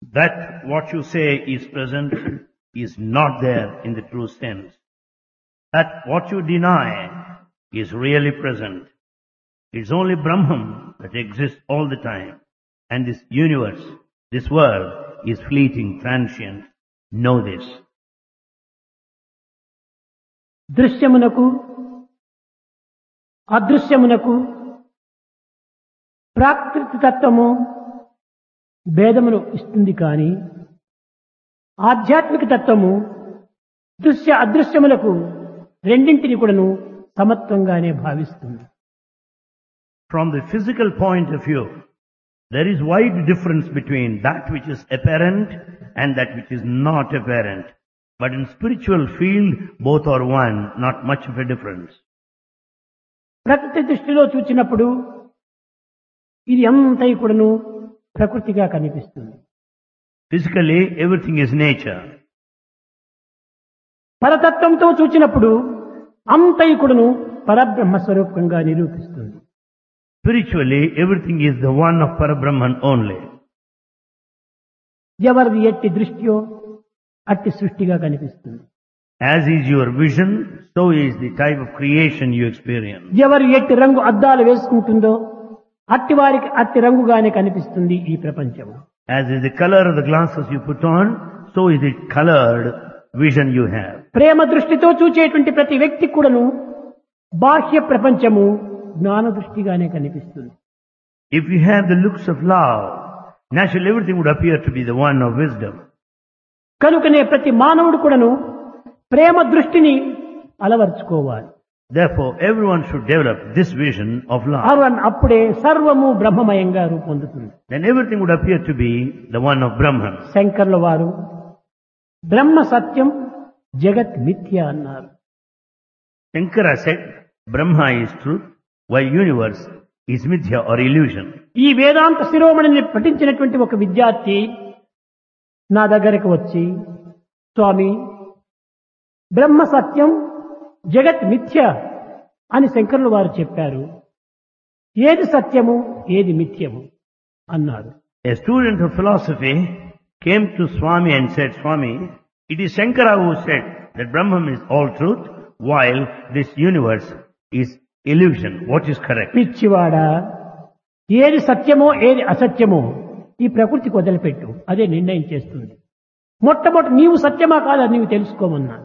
That what you say is present is not there in the true sense. That what you deny is really present. It's only Brahman that exists all the time. And this universe, this world is fleeting, transient. Know this. దృశ్యమునకు అదృశ్యమునకు ప్రాకృతిక తత్వము భేదమును ఇస్తుంది కానీ ఆధ్యాత్మిక తత్వము దృశ్య అదృశ్యములకు రెండింటిని కూడాను సమత్వంగానే భావిస్తుంది. From the physical point of view, there is wide difference between that which is apparent and that which is not apparent. But in spiritual field, both are one, not much of a difference. ప్రకృతి దృష్టిలో చూచినప్పుడు ఇది అంతై కూడాను ప్రకృతిగా కనిపిస్తుంది. Physically, everything is nature. పరతత్వంతో చూచినప్పుడు అంతై కూడాను పరబ్రహ్మ స్వరూపంగా నిరూపిస్తుంది. Spiritually, everything is the one of Parabrahman only. ఎవరిది ఎట్టి దృష్టియో అట్టి సృష్టిగా కనిపిస్తుంది. As is your vision, so is the type of creation you experience. ఎవరు ఎట్టి రంగు అద్దాలు వేసుకుంటుందో అట్టి వారికి అట్టి రంగుగానే కనిపిస్తుంది ఈ ప్రపంచం. As is the color of the glasses you put on, so is the colored vision you have. ప్రేమ దృష్టితో చూచేటువంటి ప్రతి వ్యక్తి కూడాను బాహ్య ప్రపంచము జ్ఞాన దృష్టిగానే కనిపిస్తుంది. If you have the looks of love, naturally everything would appear to be the one of wisdom. కనుకనే ప్రతి మానవుడు కూడాను ప్రేమ దృష్టిని అలవర్చుకోవాలి. Therefore, everyone should develop this vision of love. అప్పుడే సర్వము బ్రహ్మమయంగా రూపొందుతుంది. Then everything would appear to be the one of Brahman. శంకర్ల వారు బ్రహ్మ సత్యం జగత్ మిథ్య అన్నారు. Shankara said, Brahma is truth, while universe is mithya or illusion. ఈ వేదాంత శిరోమణిని పఠించినటువంటి ఒక విద్యార్థి నా దగ్గరకు వచ్చి, స్వామి, బ్రహ్మ సత్యం జగత్ మిథ్య అని శంకరులు వారు చెప్పారు. ఏది సత్యము ఏది మిథ్యము అన్నారు. A student of philosophy came to Swami and said, Swami, it is Shankara who said that Brahman is all truth, while this universe is illusion. What is correct? పిచ్చివాడా, ఏది సత్యమో ఏది అసత్యమో ఈ ప్రకృతికి వదిలిపెట్టు, అదే నిర్ణయం చేస్తుంది. మొట్టమొదటి నీవు సత్యమా కాదా నీవు తెలుసుకోమన్నాడు.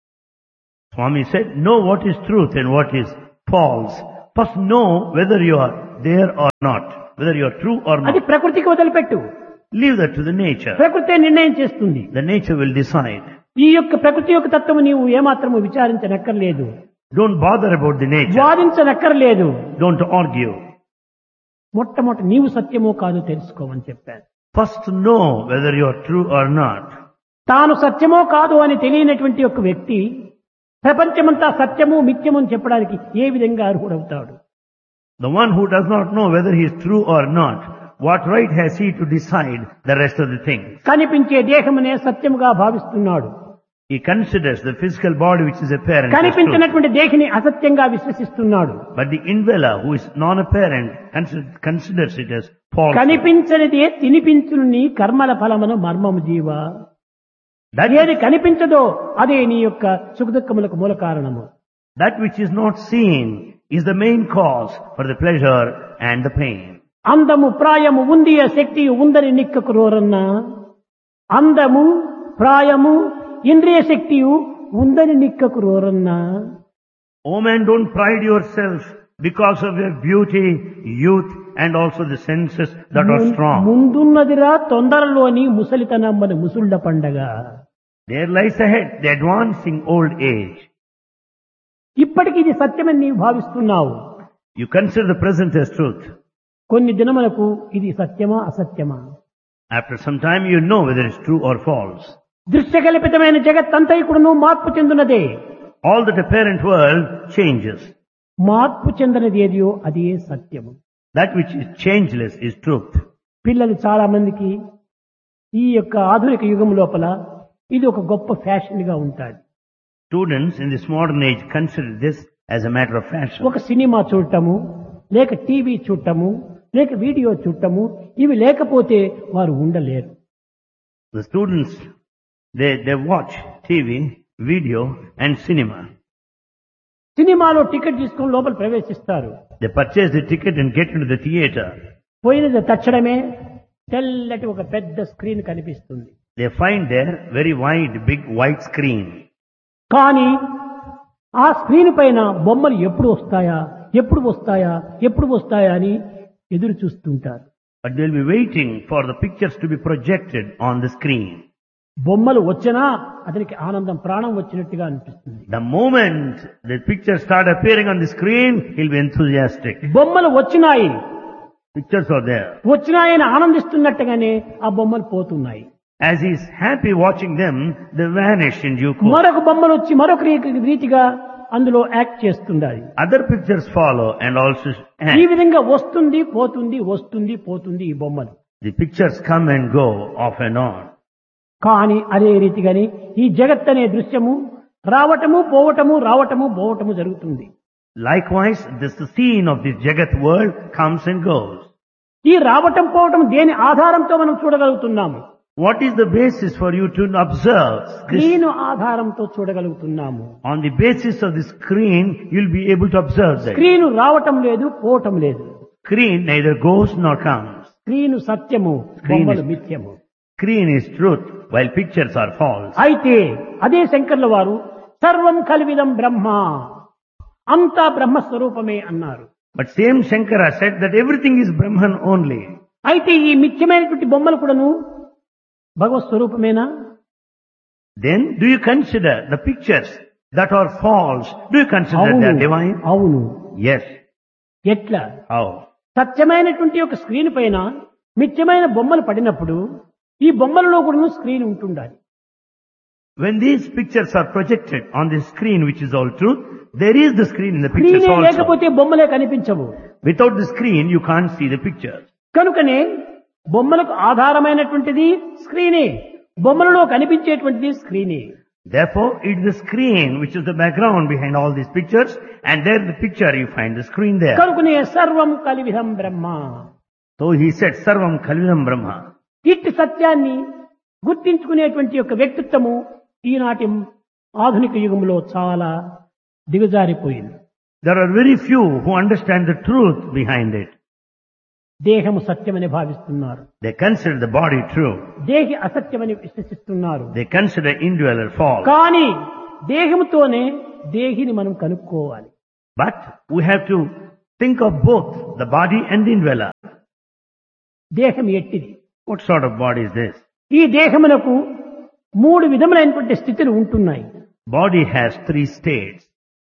Swami said, know what is truth and what is false. First know whether you are there or not, whether you are true or అది not. ప్రకృతికి వదిలిపెట్టు, Leave that to the nature. ప్రకృతే నిర్ణయం చేస్తుంది. The nature will decide. ఈ యొక్క ప్రకృతి యొక్క తత్వము నీవు ఏమాత్రము విచారించనక్కర్లేదు, Don't bother about the nature. వాదించనక్కర్లేదు. Don't argue. మొట్టమొదటి నీవు సత్యమో కాదో తెలుసుకోమని చెప్పారు. First know whether you are true or not. తాను సత్యమో కాదు అని తెలియనటువంటి ఒక వ్యక్తి ప్రపంచమంతా సత్యము మిథ్యము అని చెప్పడానికి ఏ విధంగా అర్హుడవుతాడు? The one who does not know whether he is true or not, what right has he to decide the rest of the things? కనిపించే దేహమునే సత్యముగా భావిస్తున్నాడు. He considers the physical body which is apparent as truth. కనిపించినటువంటి దేహిని అసత్యంగా విశ్వసిస్తున్నాడు. But the indweller who is non-apparent considers it as false. కనిపించనిదే తినిపించును నీ కర్మల ఫలమును మర్మము జీవా. That ఏది కనిపించదో అదే నీ యొక్క సుఖదుఖములకు మూల కారణము. which is not seen is the main cause for the pleasure and the pain. అందము ప్రాయము ఉందియ శక్తి ఉందని నిక్కకు రోరన్నా, అందము ప్రాయము ఇంద్రియ శక్తియు ఉందని నిక్కకు రోరన్నా. Oh man, don't pride yourself because of your beauty, youth and also the senses that are strong. ముందున్నదిరా తొందరలోని ముసలితనమ్మని ముసుళ్ళ పండగ. There lies ahead the advancing old age. ఇప్పటికి ఇది సత్యమని నీవు భావిస్తున్నావు. You consider the present as truth. కొన్ని దినములకు ఇది సత్యమా అసత్యమా? After some time you know whether it's true or false. దృశ్యకల్పితమైన జగత్తంతైకుడును మార్పు చెందునదే. All that apparent world changes. మార్పు చెందనిది ఏదియో అది సత్యము. That which is changeless is truth. పిల్లలు చాలా మందికి ఈ యొక్క ఆధునిక యుగం లోపల ఇది ఒక గొప్ప ఫ్యాషన్ గా ఉంటుంది. Students in this modern age consider this as a matter of fashion. ఒక సినిమా చూడటము, లేక టీవీ చూడటము, లేక వీడియో చూడటము, ఇవి లేకపోతే వారు ఉండలేరు. The students, they watch TV, video and cinema. సినిమాలో టికెట్ తీసుకొని లోపల ప్రవేశిస్తారు. They purchase the ticket and get into the theater. పోయినది తక్షణమే తెల్లటి ఒక పెద్ద స్క్రీన్ కనిపిస్తుంది. They find there very wide, big white screen. కానీ ఆ స్క్రీన్ పైన బొమ్మలు ఎప్పుడు వస్తాయా ఎప్పుడు వస్తాయా ఎప్పుడు వస్తాయా అని ఎదురు చూస్తుంటారు. But they'll be waiting for the pictures to be projected on the screen. బొమ్మలు వచ్చినా అతనికి ఆనందం ప్రాణం వచ్చినట్టుగా అనిపిస్తుంది. The moment the pictures start appearing on the screen, he'll be enthusiastic. బొమ్మలు వచ్చినాయి, Pictures are there. వచ్చినాయని ఆనందిస్తున్నట్టుగానే ఆ బొమ్మలు పోతున్నాయి. As he's happy watching them, they vanish in due course. మరొక బొమ్మలు వచ్చి మరొక రీతిగా అందులో act చేస్తుండాలి. Other pictures follow and also ఈ act. విధంగా వస్తుంది పోతుంది వస్తుంది పోతుంది ఈ బొమ్మలు. The pictures come and go off and on. కానీ అదే రీతిగానే ఈ జగత్ అనే దృశ్యము రావటము పోవటము రావటము పోవటము జరుగుతుంది. Likewise, this the scene of this Jagat world comes and goes. ఈ రావటం పోవటం దేని ఆధారంతో మనం చూడగలుగుతున్నాము? What is the basis for you to observe this? Screen ఆధారంతో చూడగలుగుతున్నాము. On the basis of the screen, you'll be able to observe that. Screen రావటం లేదు పోవటం లేదు. Screen neither goes nor comes. Screen సత్యము, Screen బొమ్మలు is- మిథ్యము. Screen is truth, while pictures are false. అయితే అదే శంకర్ల వారు సర్వం కలివిదం బ్రహ్మ, అంతా బ్రహ్మస్వరూపమే అన్నారు. But same Shankara said that everything is Brahman only. అయితే ఈ మిథ్యమైనటువంటి బొమ్మలు కూడాను భగవత్ స్వరూపమేనా? Then do you consider the pictures that are false? Do you consider that they are divine? అవును. Yes. ఎట్లా? How? సత్యమైనటువంటి ఒక స్క్రీన్ పైన మిథ్యమైన బొమ్మలు పడినప్పుడు ఈ బొమ్మలలో కూడా స్క్రీన్ ఉంటుండాలి. When these pictures are projected on the screen, which is all truth, there is the screen in the pictures స్క్రీనే also. లేకపోతే బొమ్మలే కనిపించవు. Without the screen, you can't see the pictures. కనుకనే బొమ్మలకు ఆధారమైనటువంటిది స్క్రీనే, బొమ్మలలో కనిపించేటువంటిది స్క్రీనే. Therefore, it is the screen which is the background behind all these pictures, and there the picture you find the screen there. కనుకనే సర్వం కలివిదం బ్రహ్మ. So he said, Sarvam Kalvidam Brahma. ఇట్టి సత్యాన్ని గుర్తించుకునేటువంటి యొక్క వ్యక్తిత్వము ఈనాటి ఆధునిక యుగంలో చాలా దిగజారిపోయింది. There are very few who understand the truth behind it. దేహము సత్యమని భావిస్తున్నారు, They consider the body true. దేహి అసత్యమని విశ్వసిస్తున్నారు. They consider indweller false. కానీ దేహముతోనే దేహిని మనం కనుక్కోవాలి. But we have to think of both the body and the indweller. దేహం ఎట్టిది? What sort of body is this? ఈ దేహమునకు మూడు విధములైనటువంటి స్థితులు ఉంటున్నాయి. Body has three states.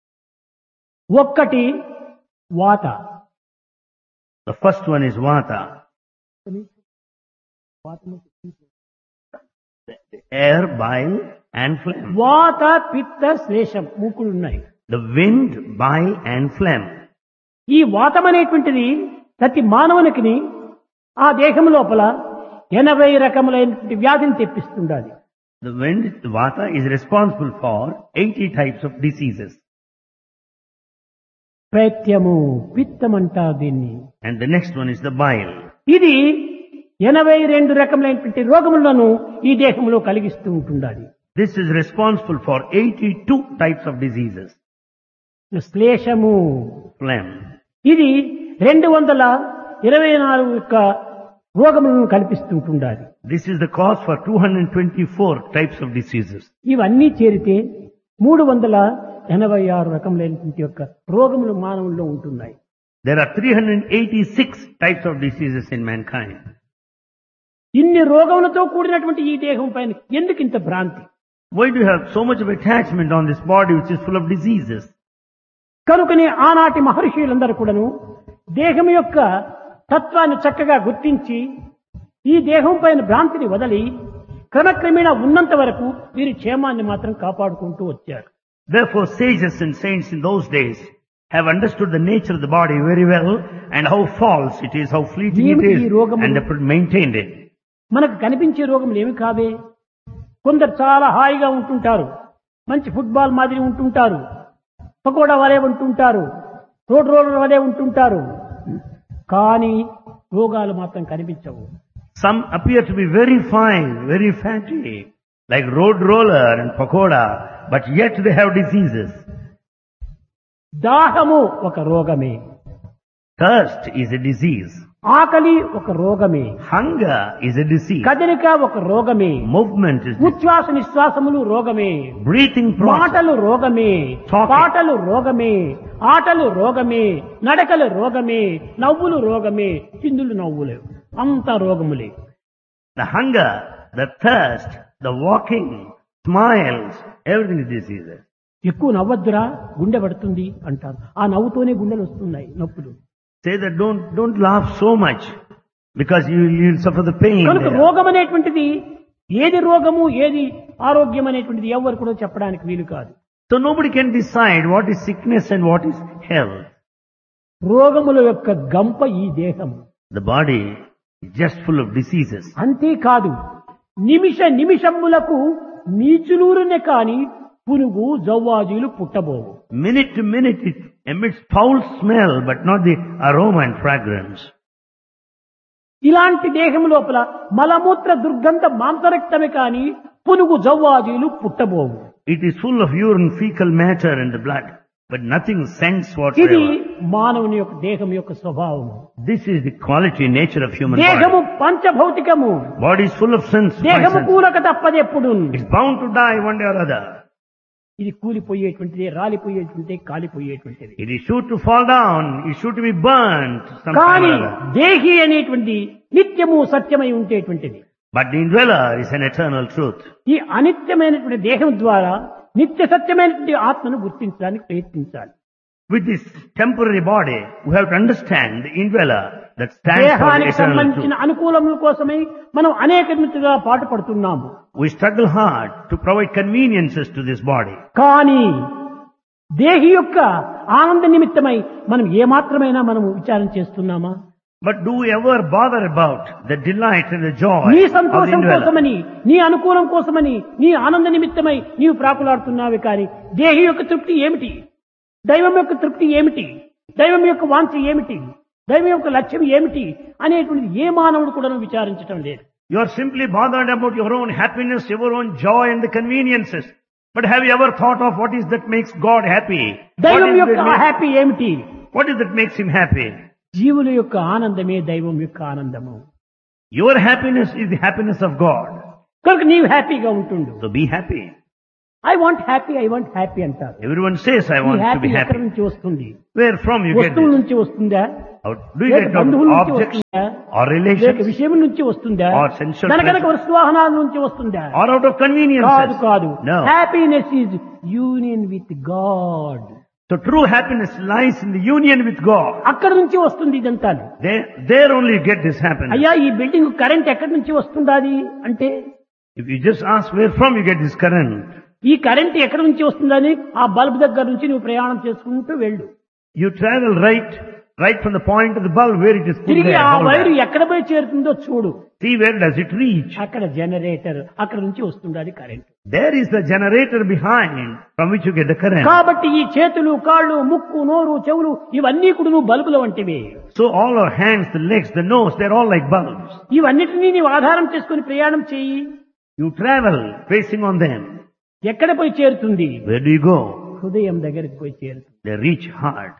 ఒక్కటి వాత. The first one is Vata, air, bile and phlegm. వాత పిత్త శ్లేషం మూకులు ఉన్నాయి. The wind, bile and phlegm. ఈ వాతం అనేటువంటిది ప్రతి మానవునికి ఆ దేహం లోపల 80 రకములైనటువంటి వ్యాధిని తెప్పిస్తుండాలి. The wind, the Vata, is responsible for 80 types of diseases. పైత్యము పిత్తం అంటారు దీన్ని. And the next one is the bile. ఇది 82 రకములైనటువంటి రోగములను ఈ దేహంలో కలిగిస్తూ ఉంటుండాలి. This is responsible for 82 types of diseases. శ్లేషము, Phlegm. ఇది 224 యొక్క రోగములను కల్పిస్తుంటుండాలి. This is the cause for 224 types of diseases. ఇవన్నీ చేరితే 386 రకములైనటువంటి యొక్క రోగములు మానవుల్లో ఉంటున్నాయి. There are 386 types of diseases in mankind. ఇన్ని రోగములతో కూడినటువంటి ఈ దేహం పైన ఎందుకు ఇంత భ్రాంతి? Why do you have so much of attachment on this body which is full of diseases? కనుకనే ఆనాటి మహర్షులందరూ కూడాను దేహం యొక్క తత్వాన్ని చక్కగా గుర్తించి ఈ దేహం పైన భ్రాంతిని వదిలి క్రమక్రమేణా ఉన్నంత వరకు వీరి క్షేమాన్ని మాత్రం కాపాడుకుంటూ వచ్చారు. Therefore, sages and saints in those days have understood the nature of the body very well and how false it is, how fleeting it is, and they maintained it. మనకు కనిపించే రోగములు ఏమి కావే? కొందరు చాలా హాయిగా ఉంటుంటారు, మంచి ఫుట్బాల్ మాదిరి ఉంటుంటారు, పకోడా వలె ఉంటుంటారు, రోడ్ రోలర్ వలె ఉంటుంటారు, కానీ రోగాలు మాత్రం కనిపించవు. Some appear to be very fine, very fatty, like road roller and pakoda, but yet they have diseases. దాహము ఒక రోగమే, Thirst is a disease. ఆకలి ఒక రోగమే, Hunger is a disease. కదలిక ఒక రోగమే, Movement is disease. ఉచ్ఛ్వాస నిశ్వాసములు రోగమే, Breathing process. మాటలు రోగమే, Talking. పాటలు రోగమే, ఆటలు రోగమే, నడకలు రోగమే, నవ్వులు రోగమే, చిందులు నవ్వులే, అంత రోగములే. The hunger, the thirst, the walking, smiles, everything is diseases. ఎక్కువ నవ్వద్దురా గుండె పడుతుంది అంటారు. ఆ నవ్వుతోనే గుండెలు వస్తున్నాయి నొప్పులు. Say that don't laugh so much because you'll suffer the pain. కనుక there. రోగం అనేటువంటిది ఏది రోగము ఏది ఆరోగ్యం అనేటువంటిది ఎవరు కూడా చెప్పడానికి వీలు కాదు. So nobody can decide what is sickness and what is health. రోగముల యొక్క గంప ఈ దేహం. The body is just full of diseases. అంతేకాదు నిమిషములకు నీచులూరునే కాని పురుగు జవ్వాజీలు పుట్టబోవు. Minute to minute it emits foul smell but not the aroma and fragrance. ఇలాంటి దేహం లోపల మలమూత్ర దుర్గంధ మాంసరక్తమే కాని పునుగు జవ్వాజీలు పుట్టబోవు. It is full of urine, fecal matter and the blood, but nothing scents ఇది whatsoever. మానవుని యొక్క దేహం యొక్క స్వభావము. This is the quality, nature of human దేహము body. పంచభౌతికము. Body is full of sins. దేహము poisons. కూలక తప్పదెప్పుడు. It's bound to die one day or other. ఇది కూలిపోయేటువంటిది, రాలిపోయేటువంటిది, కాలిపోయేటువంటిది. It is sure to fall down. It's sure to be burnt sometime కానీ or other. దేహి అనేటువంటి నిత్యము సత్యమై ఉండేటువంటిది. But the indweller is an eternal truth. ఈ అనిత్యమైనటువంటి దేహం ద్వారా నిత్య సత్యమైనటువంటి ఆత్మను గుర్తించడానికి ప్రయత్నించాలి. With this temporary body, we have to understand the indweller that stands for the దేహానికి eternal సంబంధించిన truth. అనుకూలముల కోసమై మనం అనేక విధంగా పాటుపడుతున్నాము. We struggle hard to provide conveniences to this body. కానీ దేహి యొక్క ఆనంద నిమిత్తమై మనం ఏమాత్రమైనా మనం విచారం చేస్తున్నామా? But do we ever bother about the delight and the joy నీ of the సంతోషం indweller? కోసమని, నీ అనుకూలం కోసమని, నీ ఆనంద నిమిత్తమై నీవు ప్రాకులాడుతున్నావే కానీ దేహి యొక్క తృప్తి ఏమిటి? దైవం యొక్క తృప్తి ఏమిటి? దైవం యొక్క వాంఛ ఏమిటి? దైవం యొక్క లక్ష్యం ఏమిటి అనేటువంటిది ఏ మానవుడు కూడా విచారించడం లేదు. You are simply bothered about your own happiness, your own joy and the conveniences. But have you ever thought of what is that makes God happy? దైవం యొక్క హ్యాపీ ఏమిటి? What is that makes him happy? జీవుల యొక్క ఆనందమే దైవం యొక్క ఆనందము. Your happiness is the happiness of God. కనుక నీవు హ్యాపీగా ఉంటుండు. So be happy. I want happy అంటారు. Everyone says, I ఈ want to హ్యాపీ be ఎక్కడి happy. నుంచి వస్తుంది? Where from you get వస్తువుల this? నుంచి వస్తుందా? How do you లేక get బంధువుల నుంచి objects వస్తుందా? or లేక relations విషయం నుంచి వస్తుందా? or sensual కనుక pleasure వస్తువాహనాల నుంచి వస్తుందా? or out of కాదు conveniences? కాదు. No. Happiness is union with God. So true happiness lies in the union with God. అక్కడి నుంచి వస్తుంది ఇదంతా. There only you get this happiness. అయ్యా ఈ బిల్డింగ్ కరెంట్ ఎక్కడి నుంచి వస్తుందాది అంటే If you just ask where from you get this current, ఈ కరెంట్ ఎక్కడి నుంచి వస్తుందని ఆ బల్బ్ దగ్గర నుంచి నువ్వు ప్రయాణం చేసుకుంటూ వెళ్ళు. you travel right from the point of the bulb where it is put తిరిగి there. ఆ hold వైరు there. ఎక్కడ పోయి చేరుతుందో చూడు. See where does it reach? అక్కడ జనరేటర్, అక్కడ నుంచి వస్తుండాలి current. There is the generator behind from which you get the current. కాబట్టి ఈ చేతులు, కాళ్ళు, ముక్కు, నోరు, చెవులు ఇవన్నీ కూడా నువ్వు బల్బుల వంటివి. So all our hands, the legs, the nose, they're all like bulbs. ఇవన్నిటినీ నీవు ఆధారం చేసుకుని ప్రయాణం చేయి. You travel facing on them. ఎక్కడ పోయి చేరుతుంది? Where do you go? హృదయం దగ్గరికి పోయి చేరుతుంది. They reach hard.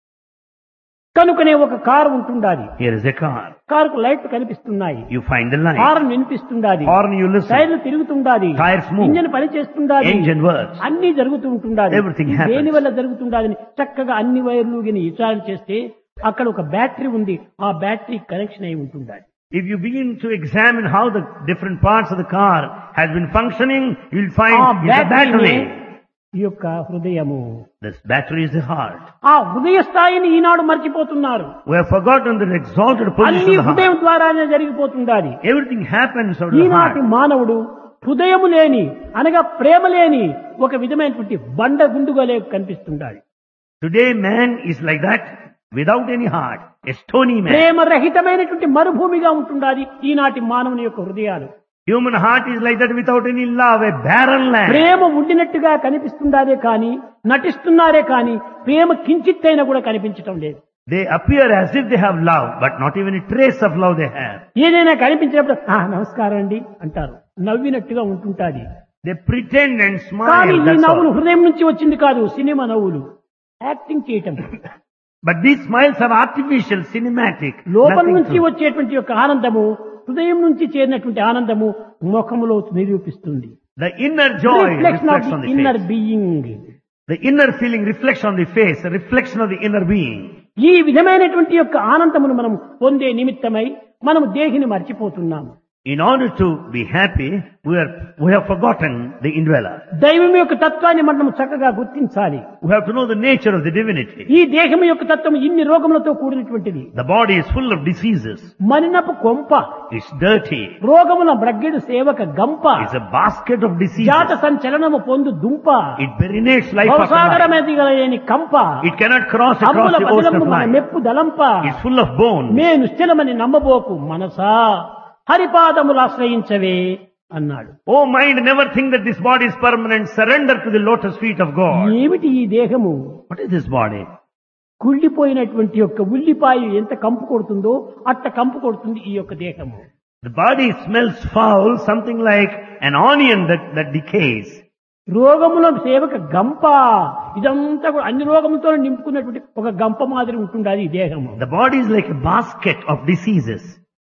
కనుకనే ఒక కారు ఉంటుండాలి. Here is a car. కారుకు లైట్లు కనిపిస్తున్నాయి, You find the light. Horn వినిపిస్తుండాలి, Horn you listen. టైర్లు తిరుగుతుండాలి, Tires move. ఇంజన్ పని చేస్తుండాలి, Engine works. అన్ని జరుగుతూ ఉంటుండాలి. Everything happens. దేని వల్ల జరుగుతుండాలని చక్కగా అన్ని వైర్లు విచారణ చేస్తే అక్కడ ఒక బ్యాటరీ ఉంది. ఆ బ్యాటరీ కనెక్షన్ అయి ఉంటుండాలి. If you begin to examine how the different parts of the car has been functioning, you'll find ఆ it's a బ్యాటరీ battery. ఈ యొక్క హృదయము. This battery is the heart. ఆ హృదయ స్థాయిని ఈనాడు మర్చిపోతున్నారు. We have forgotten the exalted position అన్ని of the హృదయం heart. ద్వారానే జరిగిపోతుండాలి. Everything happens out of the ఈనాటి heart. మానవుడు హృదయము లేని అనగా ప్రేమ లేని ఒక విధమైనటువంటి బండ గుండుగా కనిపిస్తుండాలి. Today man is like that without any heart, a stony man. ప్రేమ రహితమైనటువంటి మరుభూమిగా ఉంటుండాలి ఈనాటి మానవుని యొక్క హృదయాలు. Human heart is like that without any love, a barren land. ప్రేమ ఉండినట్టుగా కనిపిస్తుందారే కానీ, నటిస్తున్నారే కానీ ప్రేమ కించిత్తైనా కూడా కనిపించటం లేదు. They appear as if they have love, but not even a trace of love they have. ఏదైనా కనిపించినప్పుడు నమస్కారం అండి అంటారు, నవ్వినట్టుగా ఉంటుంటాది. They pretend and కానీ smile, ఈ that's నవ్వులు all. హృదయం నుంచి వచ్చింది కాదు, సినిమా నవ్వులు, యాక్టింగ్ చేయటం. But these smiles are artificial, cinematic. లోపల nothing నుంచి true. వచ్చేటువంటి యొక్క ఆనందము, హృదయం నుంచి చేరినటువంటి ఆనందము ముఖములో నిరూపిస్తుంది. The inner joy reflection of reflects on the the inner face. Being. The inner feeling reflects on the face, a reflection of the inner being. ఈ విధమైనటువంటి యొక్క ఆనందమును మనం పొందే నిమిత్తమై మనం దేహిని మర్చిపోతున్నాము. In order to be happy, we have forgotten the indweller. దైవం యొక్క తత్వాన్ని మనం చక్కగా గుర్తించాలి. We have to know the nature of the divinity. ఈ దేహం యొక్క తత్వం ఇన్ని రోగములతో కూడినటువంటిది. The body is full of diseases. మనినపు కొంప, It's dirty. రోగముల బ్రగ్గెడు సేవక గంప, It's a basket of diseases. జాత సంచలనము పొందు దుంప, It perinates life after life. భవసాగరమేదిగలేని కంప, It cannot cross across అమ్ముల the ocean బదిలము of మన life. మెప్పు దలంప, It's full of bones. మే నిశ్చలమని నమ్మబోకు మనసా, హరిపాదములు ఆశ్రయించవే అన్నాడు. Oh mind, never think that this body is permanent. Surrender to the lotus feet of God. ఏమిటి ఈ దేహము? What is this body? కుళ్ళిపోయినటువంటి యొక్క ఉల్లిపాయ ఎంత కంపు కొడుతుందో అట్ట కంపు కొడుతుంది ఈ యొక్క దేహము. The body smells foul, something like an onion that decays. రోగముల సేవక గంప, ఇదంతా కూడా అన్ని రోగములతో నింపుకున్నటువంటి ఒక గంప మాదిరి ఉంటుండాలి ఈ దేహము. The body is like a basket of diseases.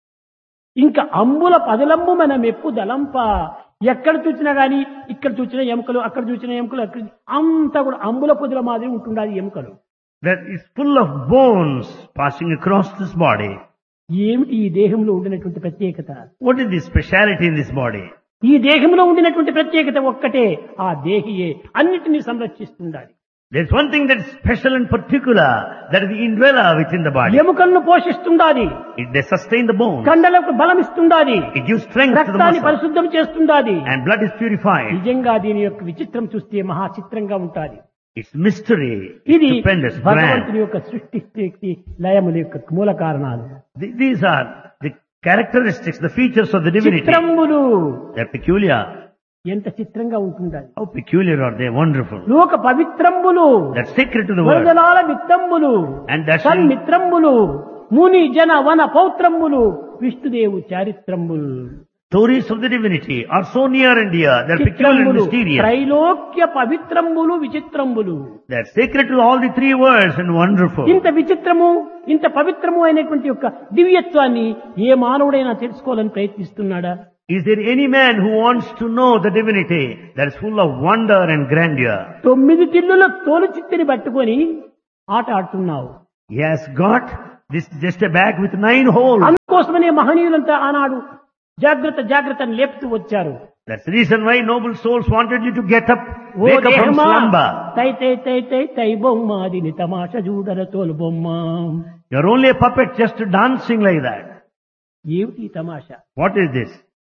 ఇంకా అంబుల పదలంబు మన మెప్పు దలంప, ఎక్కడ చూసినా గాని ఇక్కడ చూసిన ఎముకలు, అక్కడ చూసిన ఎముకలు, అక్కడ అంతా కూడా అంబుల పొదుల మాదిరి ఉంటుండాలి ఎముకలు. That is full of bones passing across this body. ఏమిటి ఈ దేహంలో ఉండినటువంటి ప్రత్యేకత? What is the speciality in this body? ఈ దేహంలో ఉండినటువంటి ప్రత్యేకత ఒక్కటే, ఆ దేహియే అన్నిటినీ సంరక్షిస్తుండాలి. There's one thing that is special and particular, that is the indweller within the body. ఎముకలను పోషిస్తుండాలి, They sustain the bones. కండలకు బలం ఇస్తుండాలి, It gives strength to the రక్తాన్ని muscle. పరిశుద్ధం చేస్తుండాలి. And blood is purified. నిజంగా దీని యొక్క విచిత్రం చూస్తే మహా చిత్రంగా ఉంటాది. It's mystery. ఇది It's stupendous, భగవంతుని grand. యొక్క సృష్టి స్థితి లయముల యొక్క మూల కారణాలు. These are the characteristics, the features of the divinity. చిత్రములు They're peculiar. ఎంత చిత్రంగా ఉంటుండాలి. How peculiar are they? Wonderful. లోక పవిత్రంబులు, That's sacred to the world. వరదలాల విత్తంబులు, And that's సన్మిత్రంబులు, ముని జన వన పౌత్రంబులు, విష్ణుదేవు చారిత్రంబులు. stories of the divinity are so near and dear. They're peculiar and చిత్రంబులు, mysterious. Trailokya పవిత్రంబులు, విచిత్రంబులు. They're sacred to all the three worlds and wonderful. ఇంత విచిత్రము, ఇంత పవిత్రము అయినటువంటి యొక్క దివ్యత్వాన్ని ఏ మానవుడైనా తెలుసుకోవాలని ప్రయత్నిస్తున్నాడా? Is there any man who wants to know the divinity that is full of wonder and grandeur? 9 టిల్లుల తోలు చిత్తిని పట్టుకొని ఆట ఆడుతున్నావు. He has got this just a bag with 9 holes. అందుకోసమనే మహనీయులంతా ఆనాడు జాగ్రత్త జాగ్రత్త అని లేపుతూ వచ్చారు. That's the reason why noble souls wanted you to get up, oh wake up from దేహమా, slumber. తై తై తై తై తై బొమ్మ, దీని తమాష చూడర తోలు బొమ్మ. You're only a puppet just dancing like that. ఏమిటి తమాష? What is this?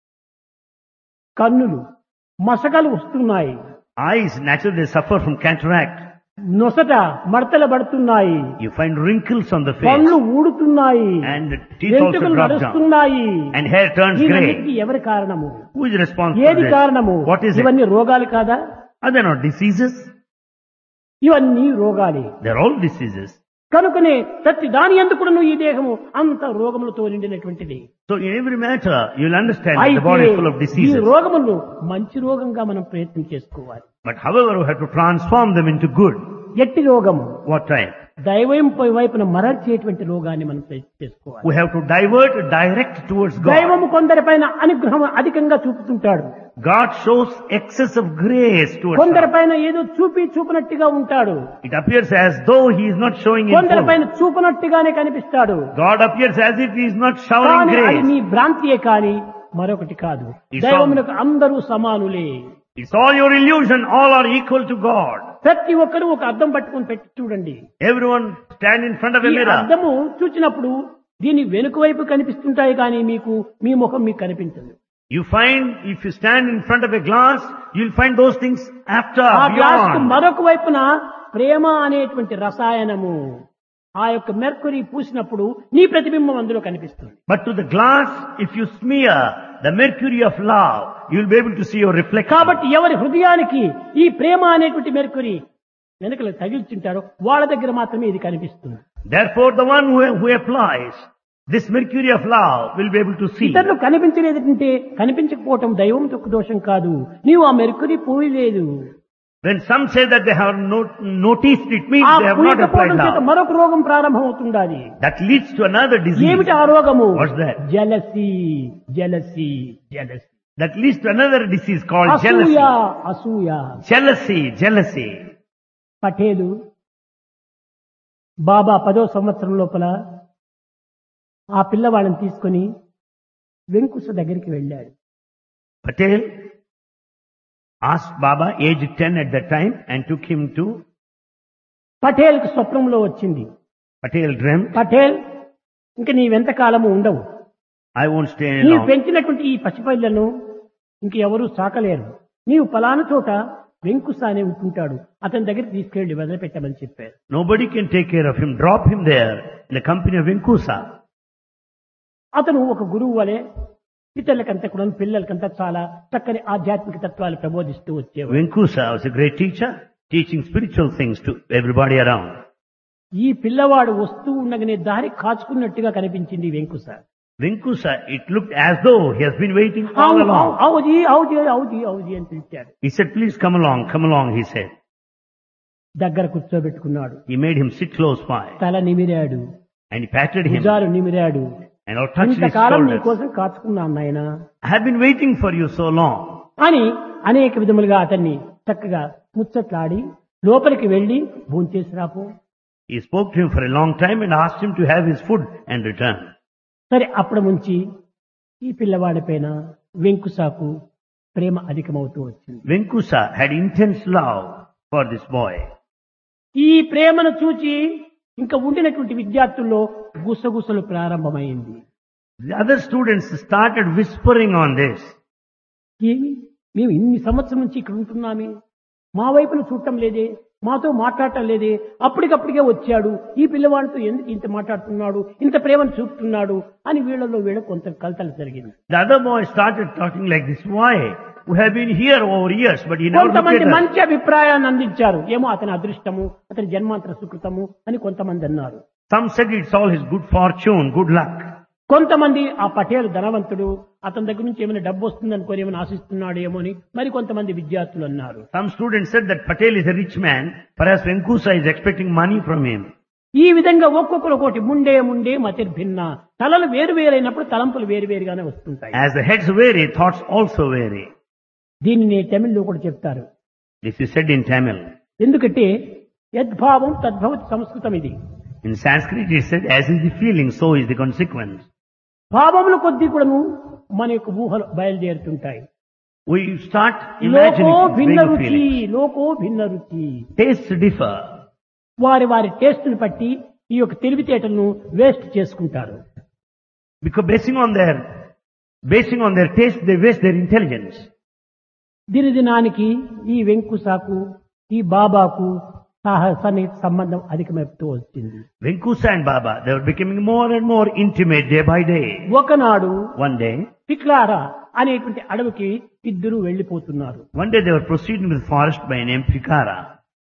కన్నులు మసకలు వస్తున్నాయి, Eyes, naturally they suffer from cataract. నొసట మడతలు పడుతున్నాయి, You find wrinkles on the face. పళ్ళు ఊడుతున్నాయి, And teeth also వెంట్రుకలు drop down. నడుస్తున్నాయి. And hair turns ఇవన్నిటికీ grey. ఎవరి కారణము? Who is responsible for ఏది this? కారణము? What is it? ఇవన్నీ రోగాలు కాదా? Are they not diseases? ఇవన్నీ రోగాలే. They're all diseases. కనుకనే ప్రతి దాని ఎందుకును ఈ దేహము అంత రోగములతో నిండినటువంటిది. So in every matter, you'll understand that the అయితే body is full of ఈ diseases. రోగములను మంచి రోగంగా మనం ప్రయత్నం చేసుకోవాలి. But however, we have to transform them into good. ఎట్టి రోగము? What type? దైవం వైపున మరల్చేటువంటి రోగాన్ని మనం ప్రయత్నం చేసుకోవాలి. We have to direct towards God. దైవము కొందరిపైన అనుగ్రహం అధికంగా చూపుతుంటాడు, God shows excess of grace towards us. కొందరిపైన ఏదో చూపినట్టుగా ఉంటాడు, It appears as though He is not showing in full. కొందరిపైన చూపునట్టుగానే కనిపిస్తాడు. God appears as if He is not showering కానీ అది grace. నీ భ్రాంతియే కాని మరొకటి కాదు. దైవమునకు అందరూ సమానులే. It's all your illusion. All are equal to God. ప్రతి ఒక్కరు ఒక అద్దం పట్టుకొని పెట్టి చూడండి. Everyone stand in front of a ఈ mirror. అద్దము చూచినప్పుడు దీని వెనుక వైపు కనిపిస్తుంటాయి కానీ మీ ముఖం మీకు కనిపించదు. You find, if you stand in front of a glass, you'll find those things after, ఆ గ్లాస్ కు beyond. మరొక వైపున ప్రేమ అనేటువంటి రసాయనము, ఆ యొక్క మెర్కురీ పూసినప్పుడు నీ ప్రతిబింబం అందులో కనిపిస్తుంది. But to the glass, if you smear the mercury of love, you'll be able to see your reflection. కాబట్టి ఎవరి హృదయానికి ఈ ప్రేమ అనేటువంటి మెర్కురీ వెనుకలు తగిల్చుంటారో వాళ్ళ దగ్గర మాత్రమే ఇది కనిపిస్తుంది. Therefore, the one who applies this mercury of love will be able to see. ఇతరులు కనిపించలేదంటే కనిపించకపోవటం దైవం తొక్కు దోషం కాదు, నీవు ఆ మెరుకుని పోయలేదు. When some say that they have noticed, it means ఆ they have not applied పూయకపోవడం చేత love. మరొక రోగం ప్రారంభమవుతుండాలి. That leads to another disease. ఏమిటి ఆ రోగము? What's that? Jealousy jealousy jealousy, That leads to another disease called అసూయ jealousy. అసూయ. Jealousy. Patel బాబా 10వ సంవత్సరం లోపల ఆ పిల్లవాళ్ళని తీసుకొని వెంకుశ దగ్గరికి వెళ్ళాడు. Patel asked Baba, aged 10 at that time, and took him to. పటేల్కి స్వప్నంలో వచ్చింది, Patel dreamt, పటేల్ ఇంక నీవెంత కాలము ఉండవు, I won't stay నీవు long. పెంచినటువంటి ఈ పసిపిల్లను ఇంక ఎవరూ సాకలేరు, నీవు పలానా చోట వెంకుశ అనే ఉంటుంటాడు, అతని దగ్గర తీసుకెళ్లి వదిలిపెట్టమని చెప్పారు. Nobody can take care of him. Drop him there in the company of Venkusa. అతను ఒక గురువు వలె ఇతరులకంతా కూడా పిల్లలకంతా చాలా చక్కని ఆధ్యాత్మిక తత్వాలు ప్రబోధిస్తూ వచ్చేవాడు. Venkusa was a great teacher, teaching spiritual things to everybody around. ఈ పిల్లవాడు వస్తూ ఉండగానే దారి కాచుకున్నట్టుగా కనిపించింది వెంకుశ. Venkusa, it looked as though he has been waiting all along. అవుజీ అవుజీ అవుజీ అవుజీ అని పిలిచాడు. He said, please come along, he said. దగ్గర కూర్చోబెట్టుకున్నాడు. He made him sit close by, తల నిమిరాడు, and he patted him, భుజాలు నిమిరాడు. and touched his ఇంతకాలం నీ shoulders. కోసం కాచుకున్నాను నాయనా I have been waiting for you so long. అని అనేక విధములుగా అతన్ని చక్కగా ముచ్చట్లాడి లోపలికి వెళ్లి భోంచేసి రాపో. He spoke to him for a long time and asked him to have his food and return. సరే, అప్పటి నుంచి ఈ పిల్లవాడి పైన వెంకుశకు ప్రేమ అధికమవుతూ వచ్చింది. Venkusa had intense love for this boy. ఈ ప్రేమను చూచి ఇంకా ఉండినటువంటి విద్యార్థుల్లో గుసగుసలు ప్రారంభమైంది. The other students started whispering on this. ఏమి మేము ఇన్ని సంవత్సరం నుంచి ఇక్కడ ఉంటున్నామే, మా వైపును చూడటం లేదే, మాతో మాట్లాడటం లేదే, అప్పటికప్పటికే వచ్చాడు, ఈ పిల్లవాడితో ఎందుకు ఇంత మాట్లాడుతున్నాడు, ఇంత ప్రేమను చూపుతున్నాడు అని వీళ్ళ కొంత కలతలు జరిగింది. The other boy started talking like this. Why? We have been here over years, but he never looked కొంతమంది at us. మంచి అభిప్రాయాన్ని అందించారు. ఏమో అతని అదృష్టము, అతని జన్మాంతర సుకృతము అని కొంతమంది అన్నారు. Some said it's all his good fortune, good luck. కొంతమంది ఆ పటేల్ ధనవంతుడు, అతని దగ్గర నుంచి ఏమైనా డబ్బు వస్తుందనుకోని ఏమైనా ఆశిస్తున్నాడు ఏమో అని మరి కొంతమంది విద్యార్థులు అన్నారు. Some students said that Patel is a rich man, perhaps Venkusa is expecting money from him. ఈ విధంగా ఒక్కొక్కరు ఒకటి ముండే మతిర్భిన్న, తలలు వేరువేరైనప్పుడు తలంపులు వేరువేరుగానే వస్తుంటాయి. As the heads vary, thoughts also vary. దీనిని తమిళ్లో కూడా చెప్తారు. This is said in Tamil. ఎందుకంటే యద్భావం తద్భవతి సంస్కృతం ఇది. In Sanskrit it is said, as is the feeling, so is the consequence. భావముల కొద్దీ కూడాను మన యొక్క ఊహలు బయలుదేరుతుంటాయి. We start లోకో imagining భిన్న things, రుచి, feelings. లోకో భిన్న రుచి. Tastes differ. వారి టేస్ట్ని బట్టి ఈ యొక్క తెలివితేటలను వేస్ట్ చేసుకుంటారు. Because basing on their taste, they waste their intelligence. దినదినానికి ఈ వెంకుశకు ఈ బాబాకు సన్నిహిత సంబంధం అధికమైపోతూ వచ్చింది. Venkusa and Baba, they were becoming more and more intimate day by day. ఒకనాడు One day పిక్లారా అనేటువంటి అడవికి ఇద్దరు వెళ్లిపోతున్నారు. they were proceeding with the forest by name Fikara.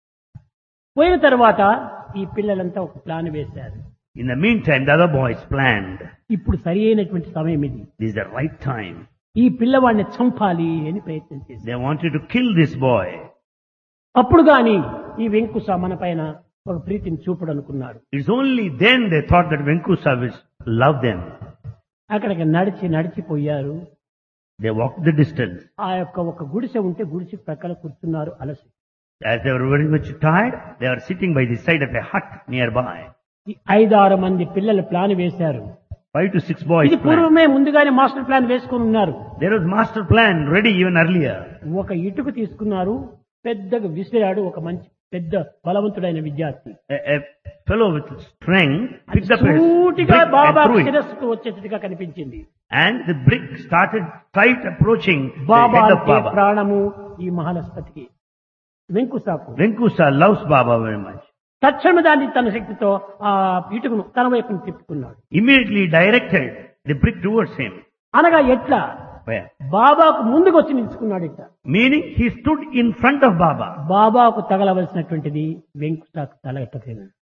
పోయిన తర్వాత ఈ పిల్లలంతా ఒక ప్లాన్ వేశారు. In the meantime, the other boys planned. ఇప్పుడు సరి అయినటువంటి సమయం ఇది, This is the right time. ఈ పిల్లవాడిని చంపాలి అని ప్రయత్నం చేశారు. They wanted to kill this boy. అప్పుడు గాని ఈ వెంకుశ మన పైన ఒక ప్రీతిని చూపడు అనుకున్నాడు. It's only then they thought that Venkusa will love them. అక్కడికి నడిచిపోయారు. They walked the distance. ఆ యొక్క ఒక గుడిసె ఉంటే గుడిసె ప్రక్కల కూర్చున్నారు అలసి. As they were very much tired, they were sitting by the side of a hut nearby. ఈ 5-6 మంది పిల్లలు ప్లాన్ వేశారు. 5 to 6 boys ఇది planned. పూర్వమే ముందుగానే మాస్టర్ ప్లాన్ వేసుకుని ఉన్నారు. There was master plan ready even earlier. ఒక ఇటుక తీసుకున్నారు, పెద్దగా విసిరాడు ఒక మంచి పెద్ద బలవంతుడైన విద్యార్థి. A fellow with strength picked up a సూటిగా brick Baba and threw it. శిరస్సుకు వచ్చేట్టుగా కనిపించింది. And the brick started tight approaching the Baba head of అంటే Baba. ప్రాణము ఈ మహానస్పతికి వెంకుశకు. Venkusa loves Baba very much. తక్షణ దాన్ని తన శక్తితో ఆ ఇటుకను తన వైపును తిప్పుకున్నాడు. Immediately directed the brick towards him. అనగా ఎట్లా? Where? బాబాకు ముందుకు వచ్చి నిలుచుకున్నాడు. ఇట్లా Meaning he stood in front of Baba. బాబాకు తగలవలసినటువంటిది వెంకుశకు తగలకపోయింది.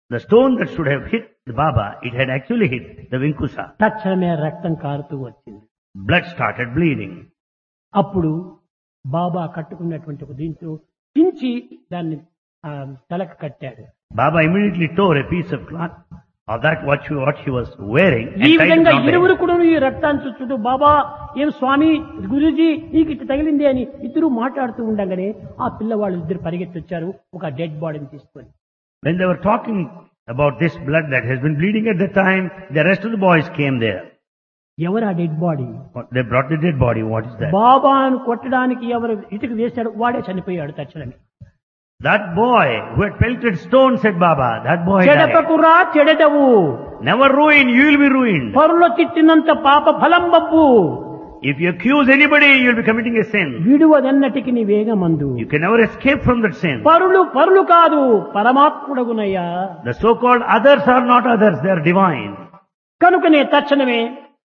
The stone that should have hit the Baba, it had actually hit the Venkusa. తక్షణమే రక్తం కారుతూ వచ్చింది. Blood started bleeding. అప్పుడు బాబా కట్టుకున్నటువంటి ఒక దీంతో చించి దాన్ని తలకు కట్టాడు. Baba immediately tore a piece of cloth of that what he was wearing ఈ and tied it విధంగా around ఇరువురు him. కూడా ఈ రక్తాన్ని చూస్తూ బాబా ఏం స్వామి గురూజీ నీకు ఇట్లా తగిలింది అని ఇద్దరు మాట్లాడుతూ ఉండగానే ఆ పిల్లవాళ్ళు ఇద్దరు పరిగెత్తి వచ్చారు ఒక డెడ్ బాడీని తీసుకొని. When they were talking about this blood that has been bleeding at the time, the rest of the boys came there. ఎవరు ఆ dead body? They brought the dead body. What is that? బాబాను కొట్టడానికి ఎవరు ఇటుకు వేశాడు వాడే చనిపోయాడు తక్షణమే. That boy who had pelted stone, said Baba, that boy died. చెడపకురా చెడదవు, Never ruin, you will be ruined. పరుల తిట్టినంత పాప ఫలం Babbu, If you accuse anybody, you will be committing a sin. విడువదన్నటికి నీ వేగమందు. You can never escape from that sin. పరులు కాదు పరమాత్ముడగునయ్యా. The so-called others are not others, they are divine. కనుకనే తక్షణమే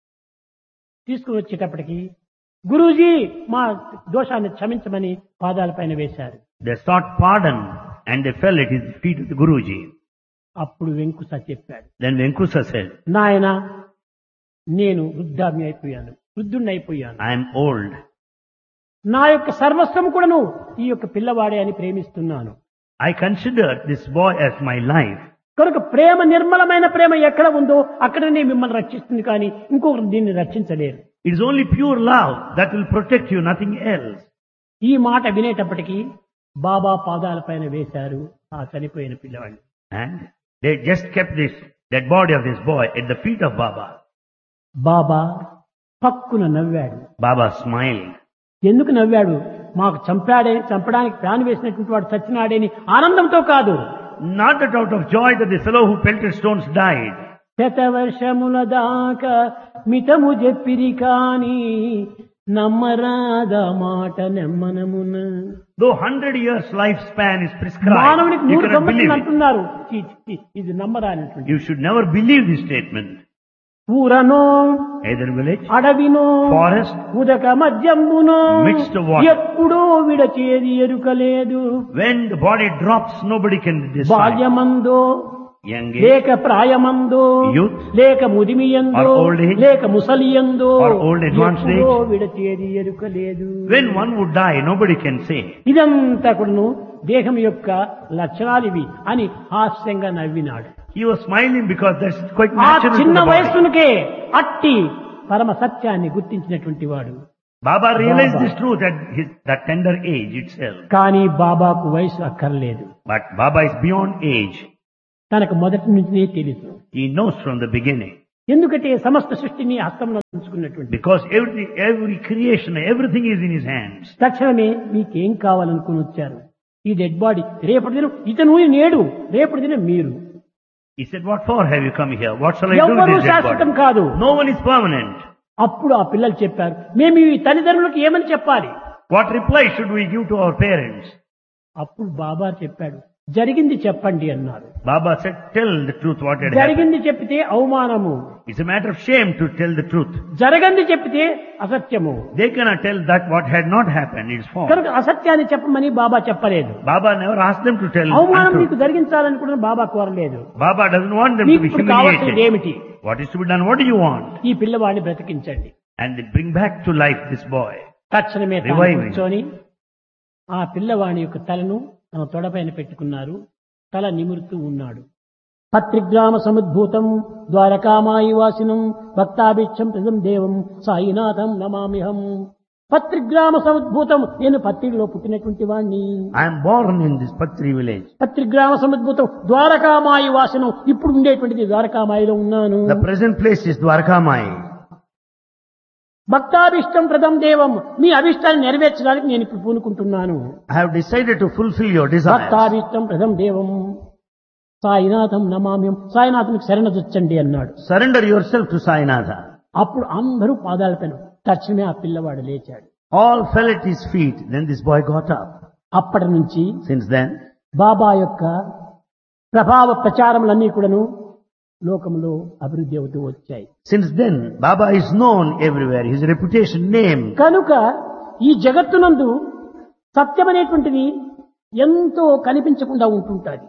తీసుకుని వచ్చేటప్పటికి గురూజీ మా దోషాన్ని క్షమించమని పాదాలపైన వేశారు. They sought pardon and they fell at his feet of the Guruji. అప్పుడు వెంకుస చెప్పాడు, Then Venkusa said, నాయనా నేను వృద్ధామ్యం అయిపోయాను, వృద్ధుణ్ణి అయిపోయాను. I am old. నా యొక్క సర్వస్వం కూడాను ఈ యొక్క పిల్లవాడే అని ప్రేమిస్తున్నాను. I consider this boy as my life. కనుక ప్రేమ నిర్మలమైన ప్రేమ ఎక్కడ ఉందో అక్కడనే మిమ్మల్ని రక్షిస్తుంది కానీ ఇంకొకరు దీన్ని రక్షించలేరు. It is only pure love that will protect you, nothing else. ఈ మాట వినేటప్పటికీ బాబా పాదాలపైన వేశారు ఆ చనిపోయిన పిల్లవాడిని. And they just kept this dead body of this boy at the feet of Baba. బాబా పక్కున నవ్వాడు. Baba smiled. ఎందుకు నవ్వాడు? మాకు చంపడానికి ప్లాన్ వేసినటువంటి వాడు చచ్చినాడని ఆనందంతో కాదు. Not that out of joy that the fellow who pelted stones died. శతవర్షముల దాకా మితము చెప్పిరి కాని నమ్మరాద మాట నెమ్మనమున. Though 100 years lifespan is prescribed, మానవునికి you 3 cannot believe సంవత్సరాలు it. అంటున్నారు. ఇది నమ్మరానటువంటి. You should never believe this statement. ఊరనో Either village, అడవినో forest, ఉదక మధ్యమునో midst of water. ఎప్పుడో విడచేది ఎరుకలేదు. When the body drops, nobody can decide. బాల్యమందో Young age, లేక ప్రాయమందో youth, లేక ముదిమియందో or old age, లేక ముసలియందో or old advanced age. ఎప్పుడో విడచేది ఎరుకలేదు. when one would die, nobody can say. ఇదంతా కూడాను దేహం యొక్క లక్షణాలివి అని హాస్యంగా నవ్వినాడు. He was smiling because that's quite ఆ natural to చిన్న the body. వయస్సునికే అట్టి పరమ సత్యాన్ని గుర్తించినటువంటి వాడు. Baba realized Baba. this truth at that tender age itself. కానీ బాబాకు వయసు అక్కర్లేదు. But Baba is beyond age. తనకు మొదటి నుంచినే తెలుసు. He knows from the beginning. ఎందుకంటే సమస్త సృష్టిని హస్తంలో ఉంచుకున్నటువంటి. Because every creation, everything is in his hands. తక్షణమే మీకేం కావాలనుకుని వచ్చారు? ఈ డెడ్ బాడీ రేపటి దినం ఇతను నేడు, రేపటి దినం మీరు. He said, what for have you come here? What shall I do with ఎవ్వరూ this dead శాశ్వతం body? కాదు. No one is permanent. అప్పుడు ఆ పిల్లలు చెప్పారు, మేము ఈ తల్లిదండ్రులకు ఏమని చెప్పాలి? What reply should we give to our parents? అప్పుడు బాబా చెప్పాడు, జరిగింది చెప్పండి అన్నారు. Baba said, tell the truth what had happened. జరిగింది చెప్పితే అవమానము, It's a matter of shame to tell the truth. జరగంది చెప్పితే అసత్యము. They cannot tell that what had not happened. It's false. కనుక అసత్యాన్ని చెప్పమని బాబా చెప్పలేదు. Baba never asked them to tell అవమానం untruth. నీకు జరిగించాలని కూడా బాబా కోరలేదు. Baba doesn't want them to నీకు be ఇప్పుడు కావాల్సింది humiliated. ఏమిటి? What is to be done? What do you want? ఈ పిల్లవాడిని బ్రతికించండి. And they bring back to life this boy. తక్షణమే తాను Reviving. కూర్చొని ఆ పిల్లవాడి యొక్క తలను తన తొడపైన పెట్టుకున్నారు. తల నిమురుతూ ఉన్నాడు. పత్రిగ్రామ సముద్భూతం ద్వారకామాయి వాసినం భక్తాభిక్షం ప్రజం దేవం సాయినాథం నమామిహం. పత్రిగ్రామ సముద్భూతం, నేను పత్రిలో పుట్టినటువంటి వాణ్ణి. I am born in this Patri village. పత్రిగ్రామ సముద్భూతం Dwarakamai వాసనం, ఇప్పుడు ఉండేటువంటిది ద్వారకామాయిలో ఉన్నాను. The present place is Dwarkamai. భక్తాభిష్టం ప్రదం దేవం, మీ అభిష్టాన్ని నెరవేర్చడానికి నేను ఇప్పుడు పూనుకుంటున్నాను. I have decided to fulfill your desires. భక్తాభిష్టం ప్రదం దేవం సాయినాథం నమామ్యం, సాయినాథునికి శరణజొచ్చండి అన్నాడు. Surrender yourself to Sainatha. అప్పుడు అందరూ పాదాలపైన తక్షణమే ఆ పిల్లవాడు లేచాడు. All fell at his feet. Then this boy got up. అప్పటి నుంచి Since then, బాబా యొక్క ప్రభావ ప్రచారములన్నీ కూడాను లోకంలో అభివృద్ధి అవుతూ వచ్చాయి. since then, Baba is known everywhere. His reputation, name. కనుక ఈ జగత్తునందు సత్యం అనేటువంటిది ఎంతో కనిపించకుండా ఉంటుంటుంది.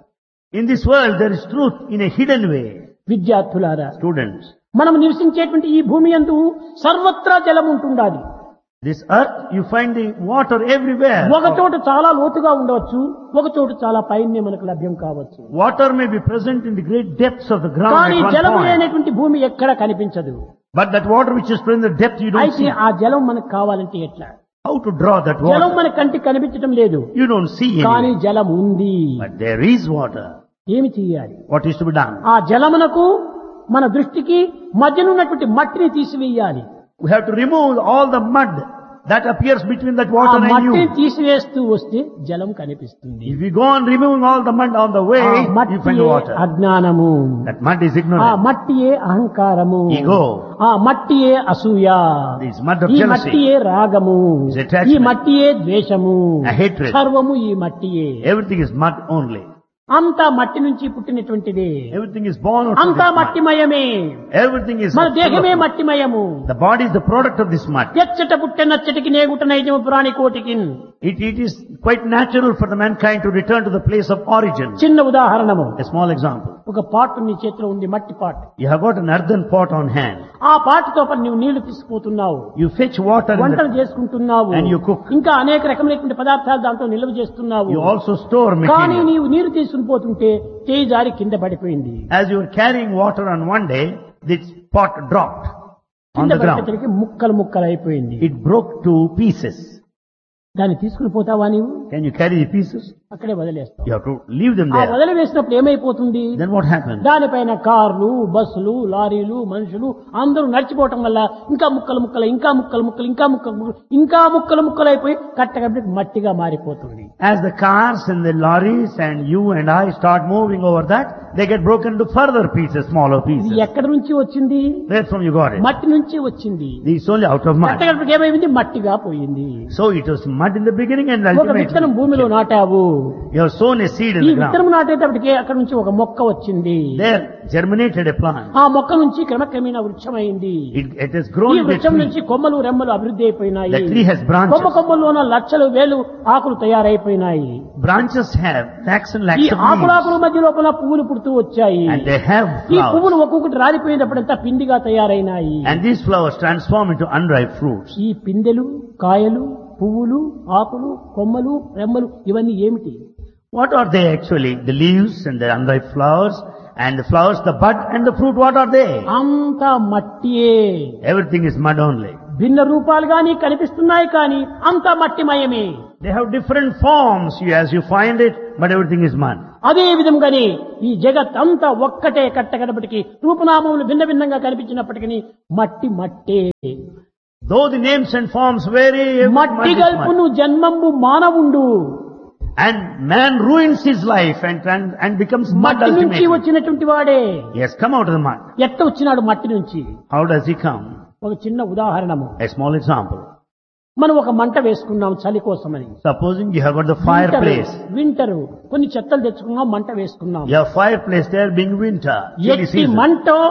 In this world there is truth in a hidden way. విద్యార్థులారా, Students, మనం నివసించేటువంటి ఈ భూమి యందు సర్వత్రా జలం ఉంటుండాలి. this earth, you find the water everywhere. ఒక చోట చాలా లోతుగా ఉండవచ్చు, ఒక చోట చాలా పైనే మనకు లభ్యం కావచ్చు. Water may be present in the great depths of the ground కానీ at one జలం point. లేనటువంటి భూమి ఎక్కడ కనిపించదు. But that water which is present in the depth you don't అయితే see. ఆ జలం మనకు కావాలంటే ఎట్లా? How to draw that జలం water? మన కంటికి కనిపించడం లేదు, You don't see కానీ any. జలం ఉంది. But there is water. ఏమి చేయాలి? What is to be done? ఆ జలమునకు మన దృష్టికి మధ్యనున్నటువంటి మట్టిని తీసివేయాలి. We have to remove all the mud that appears between that ఆ water and మట్టిని you. తీసివేస్తూ వస్తే జలం కనిపిస్తుంది. If you go on removing all the mud on the way, ఆ you find మట్టియే water. అజ్ఞానము, That mud is ఆ ignorance. మట్టియే అహంకారము, Ego. ఆ మట్టియే అసూయ, This mud of ఈ jealousy. మట్టియే రాగము, Is attachment. ఈ మట్టియే ద్వేషము, A hatred. సర్వము ఈ మట్టియే. Everything is mud only. అంతా మట్టి నుంచి పుట్టినటువంటిదే, Everything is born out of అంతా this mud. మట్టిమయమే. Everything is మన full of దేహమే mud. మట్టిమయము. The body is the product of this mud. ఎచ్చట పుట్టే నచ్చటికి నేగుట నైజము పురాణి కోటికి. It is quite natural for the mankind to return to the place of origin. చిన్న ఉదాహరణము, A small example. ఒక పాటు నీ చేతిలో ఉంది, మట్టి పాటు. You have got an earthen pot on hand. ఆ పాటుతో పాటు నువ్వు నీళ్లు తీసుకుపోతున్నావు, You fetch water in వంటలు the, చేసుకుంటున్నావు, And you cook. ఇంకా అనేక రకమైనటువంటి పదార్థాలు దాంట్లో నిల్వ చేస్తున్నావు. you also store కానీ material. నీవు నీరు తీసుకుని పోతుంటే చేయి జారి కింద పడిపోయింది. As you were carrying water on one day, this pot dropped on కింద the ground. పడిపోయేసరికి ముక్కలు ముక్కలు అయిపోయింది. It broke to pieces. దాన్ని తీసుకుని పోతావా నీవు? Can you carry the pieces? అక్కడే వదిలేస్తావు. You have to leave them ఆ there. వదిలి వేసినప్పుడు ఏమైపోతుంది? Then what happens? దానిపైన కార్లు, బస్సులు, లారీలు, మనుషులు అందరూ నడిచిపోవటం వల్ల ఇంకా ముక్కలు ముక్కలు, ఇంకా ముక్కలు ముక్కలు, ఇంకా ముక్కలు ముక్కలు, ఇంకా ముక్కలు ముక్కలు అయిపోయి కట్టగట్టి మట్టిగా మారిపోతుంది. As the cars and the lorries and you and I start moving over that, they get broken into further pieces, smaller ఇది pieces. ఎక్కడి నుంచి వచ్చింది? Where from you got it? మట్టి నుంచి వచ్చింది. This is only out of mud. కట్టగట్టి ఏమైంది? మట్టిగా పోయింది. So it was mud in the beginning and ఒక విత్తనం ultimately భూమిలో నాటావు, you have sown a seed in ఈ the ground. విత్తనం నాటేటప్పటికే అక్కడ నుంచి ఒక మొక్క వచ్చింది. There germinated a plant. ఆ మొక్క నుంచి క్రమక్రమేణా వృక్షమైంది. It has grown ఈ into a వృక్షం tree. నుంచి కొమ్మలు రెమ్మలు అభివృద్ధి అయిపోయినాయి. The tree has branches. కొమ్మ కొమ్మల్లోన లక్షలు వేలు ఆకులు తయారైపోయినాయి. Branches have lakhs and ఈ lakhs of ఆకులాకుల leaves. మధ్య లోపల పువ్వులు పుడుతూ వచ్చాయి. And they have ఈ flowers. పువ్వులు ఒక్కొక్కటి రాలిపోయినప్పుడంతా పిండిగా తయారైనాయి. And these flowers transform into unripe fruits. ఈ పిందెలు, కాయలు, పువ్వులు, ఆకులు, కొమ్మలు, రెమ్మలు ఇవన్నీ ఏమిటి? What are they actually? The leaves and the unripe flowers and the flowers, the bud and the fruit, what are they? అంతా మట్టియే. Everything is mud only. భిన్న రూపాలుగా నీకు కనిపిస్తున్నాయి కానీ అంతా మట్టిమయమే. They have different forms as you find it, but everything is mud. అదే విధంగానే ఈ జగత్ అంతా ఒక్కటే కట్టగడపటికి రూపనామములు భిన్న భిన్నంగా కనిపించినప్పటికీ మట్టి మట్టే. Though the names and forms vary, every mud మట్టి is గల్పును mud. జన్మంబు మానవుండు. And man ruins his life and becomes mud మట్టి నుంచి ultimately. వచ్చినటువంటి వాడే. He has come out of the mud. ఎట్ట వచ్చినాడు మట్టి నుంచి? How does he come? ఒక చిన్న ఉదాహరణము. A small example. మనం ఒక మంట వేసుకున్నాం చలి కోసమని. Supposing you have got the fireplace. Winter కొన్ని చెత్తలు తెచ్చుకున్నాం, మంట వేసుకున్నాం. Your fireplace there being winter, chilly ఎట్టి season. మంటో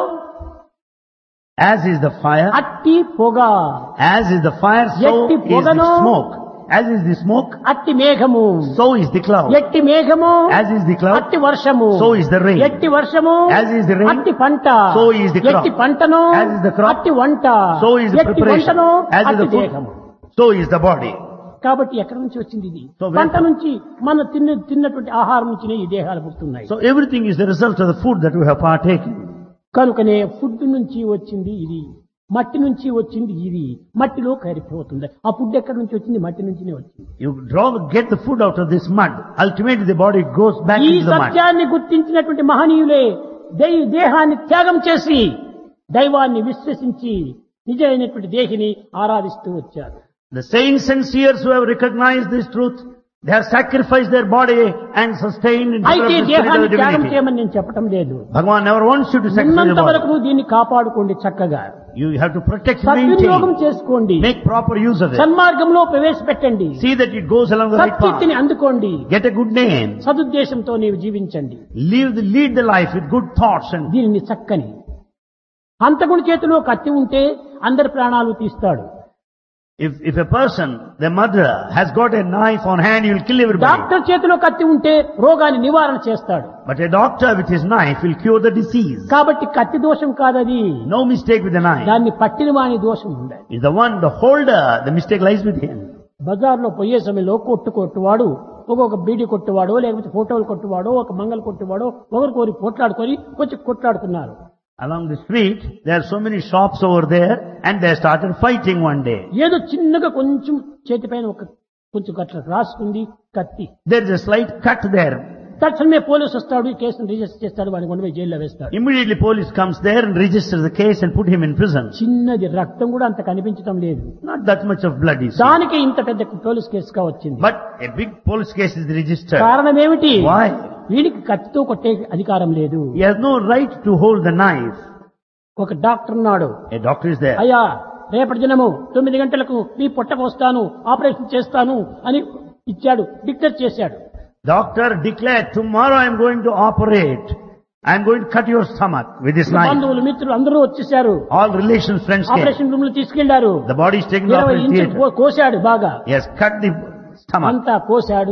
As is the fire, అట్టి పొగ, as is the fire, so ఎట్టి is the పొగను, smoke. As is the smoke, అట్టి మేఘము, so is the cloud. ఎట్టి మేఘము, As is the cloud, అట్టి వర్షము, so is the rain. ఎట్టి వర్షము, As is the rain, అట్టి పంట, so is the crop. ఎట్టి పంటను, As is the crop, అట్టి వంట, so is the ఎట్టి preparation. వంటను, As is అట్టి the food, దేహము. so is the body. కాబట్టి ఎక్కడి నుంచి వచ్చింది ఇది? So పంట where- నుంచి మన తిన్నటువంటి ఆహారం నుంచినే ఈ దేహాలు పుట్టున్నాయి. So everything is the result of the food that we have partaken. కనుకనే ఫుడ్ నుంచి వచ్చింది ఇది, మట్టి నుంచి వచ్చింది ఇది, మట్టిలో కరిగిపోతుంది. ఆ ఫుడ్ ఎక్కడి నుంచి వచ్చింది? మట్టి నుంచినే వచ్చింది. You get the food out of this mud. Ultimately the body goes back ఈ into the mud. సత్యాన్ని గుర్తించినటువంటి మహనీయులే దేహాన్ని త్యాగం చేసి దైవాన్ని విశ్వసించి నిజమైనటువంటి దేహిని ఆరాధిస్తూ వచ్చారు. The saints and seers who have recognized this truth, they have sacrificed their body and sustained and అయితే developed the spirit దేహాన్ని of త్యాగం divinity. చేయమని నేను చెప్పటం లేదు. Bhagavan never wants you to sacrifice ఉన్నంత your వరకు body. నువ్వు దీన్ని కాపాడుకోండి, చక్కగా You have to protect and సద్వినియోగం maintain. చేసుకోండి, Make proper use of it. సన్మార్గంలో ప్రవేశపెట్టండి, See that it goes along the right సత్కీర్తిని path. అందుకోండి, Get a good name. సదుద్దేశంతో నీవు జీవించండి. Lead the life with good thoughts and దీనిని చక్కని హంతకుడి చేతిలో కత్తి ఉంటే అందరి ప్రాణాలు తీస్తాడు. If a person, the mother, has got a knife on hand, he will kill everybody. Doctor చేతిలో కత్తి ఉంటే రోగాన్ని నివారణ చేస్తాడు. But a doctor with his knife will cure the disease. కాబట్టి కత్తి దోషం కాదది. No mistake with the knife. దాన్ని పట్టిన వాని దోషం ఉండాలి. Is the one, the holder, the mistake lies with him. బజార్లో పోయే సమయంలో కొట్టువాడు ఒక్కొక్క బీడీ కొట్టువాడో లేకపోతే ఫోటోలు కొట్టువాడో ఒక మంగళ కొట్టువాడో ఒకరికొరి పోట్లాడుకొని కొంచెం కొట్లాడుతున్నారు. Along the street, there are so many shops over there, and they started fighting one day. ఏదో చిన్నగా కొంచెం చేతిపైన కొంచెం గట్ల రాసుకుంది కత్తి. There is a slight cut there. తక్షణమే పోలీసు వస్తాడు, ఈ కేసును రిజిస్టర్ చేస్తాడు, వాడిని కొండ జైల్లో వేస్తాడు. Immediately police comes there and registers the case and put him in prison. చిన్నది రక్తం కూడా అంత కనిపించడం లేదు. Not that much of blood is. దానికి ఇంత పెద్ద పోలీస్ కేసుగా వచ్చింది. But a big police case is registered. కారణం ఏమిటి? Why? వీడికి కత్తితో కొట్టే అధికారం లేదు. He has no right to hold the knife. ఒక డాక్టర్ ఉన్నాడు. A doctor is there. అయ్యా, రేపటి దినము 9 గంటలకు మీ పొట్టకు వస్తాను, ఆపరేషన్ చేస్తాను అని ఇచ్చాడు, డిక్లేర్ చేశాడు. Doctor declared, tomorrow I am going to operate. I am going to cut your stomach with this knife. బంధువులు మిత్రులు అందరూ వచ్చేసారు. All relations, friends came. Operation room లో తీసుకెళ్లారు. The body is taken to 20 operating ఇంచులు theatre. కోశాడు బాగా. He has cut the stomach. అంతా కోశాడు.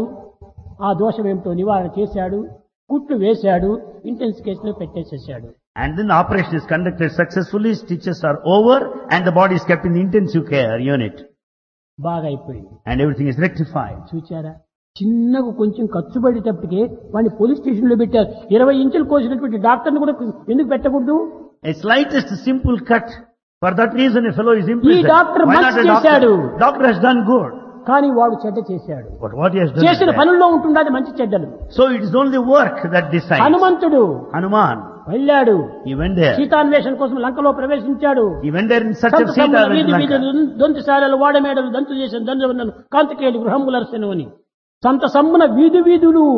ఆ దోషం ఏమిటో నివారణ చేశాడు, కుట్లు వేశాడు, ఇంటెన్స్ కేసులో పెట్టేసేసాడు. And then the operation is conducted successfully, stitches are over, and the body is kept in the intensive care unit. బాగా అయిపోయింది. And everything is rectified. చూచారా, చిన్నగా కొంచెం ఖర్చు పడేటప్పటికే వాడిని పోలీస్ స్టేషన్ లో పెట్టారు. 20 ఇంచులు కోసినటువంటి డాక్టర్ని కూడా ఎందుకు పెట్టకూడదు? A slightest simple cut. For that reason a fellow is ఈ imprisoned. డాక్టర్ Why not మంచి a చేశాడు. doctor? Doctor has done good. కానీ వాడు చెడ్డ చేశాడు. But what he has done is చేసిన bad. పనుల్లో ఉంటుండది మంచి చెడ్డలు. So it is only work that decides. హనుమంతుడు Hanuman, వెళ్ళాడు, he went there. సీతాన్వేషణ కోసం లంకలో ప్రవేశించాడు. He went there in search of Sita. సంతసముల Went వీధి to వీధులు, Lanka. దొంతిశాలలు, వాడమేడలు, దంతు చేసిన దండవన్నను, కాంతికేయులు, గృహములర్శను అని సంత సమ్మున వీధి వీధులు,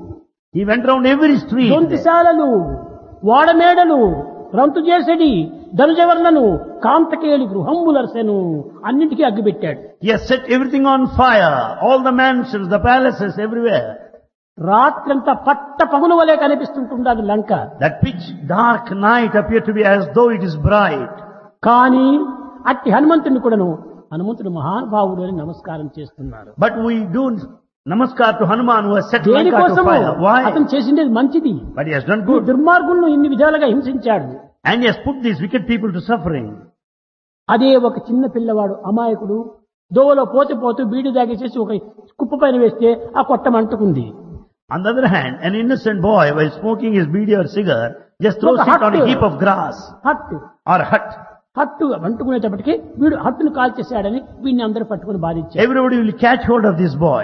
He went round every street. దొంతిశాలలు, వాడమేడలు, రంతు చేసడి, ధనుజవర్లను, కాంతకేయులు, గృహములర్శను అన్నింటికీ అగ్గిపెట్టాడు. He has set everything on fire. All the mansions, the palaces, everywhere. రాత్రంతా పట్ట పగులు వలె కనిపిస్తుంటుంది లంక. That pitch dark night appeared to be as though it is bright. కానీ అట్టి హనుమంతుని కూడాను హనుమంతుడు మహానుభావుడు అని నమస్కారం చేస్తున్నారు. But we do namaskar to Hanuman who has set Lanka to దేనికోసము? fire. Why? అతను చేసింది మంచిది. But he has done ఈ good. దుర్మార్గులను ఇన్ని విధాలుగా హింసించాడు. And he has put these wicked people to suffering. అదే ఒక చిన్న పిల్లవాడు అమాయకుడు దోవలో పోతూ బీడి దాగేసేసి ఒక కుప్ప పైన వేస్తే ఆ కొట్టం అంటుకుంది. On the other hand, an innocent boy, while smoking his beedi or cigar, just throws it on a heap of grass or hut. హట్టు అంటుకునేటప్పటికి వీడు హట్టును కాల్చేశాడని వీడిని అందరూ పట్టుకుని బాధించారు. Everybody will catch hold of this boy.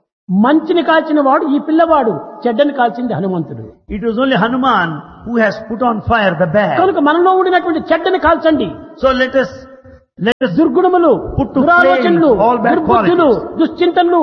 మంచిని కాల్చిన వాడు ఈ పిల్లవాడు, చెడ్డని కాల్చింది హనుమంతుడు. It was only Hanuman who has put on fire the bad. కనుక మనలో ఉండినటువంటి చెడ్డని కాల్చండి. So let us దుర్గుణములు, put to దురాలోచనలు, flame all bad దుర్బుద్ధులు, qualities. దుశ్చింతనలు,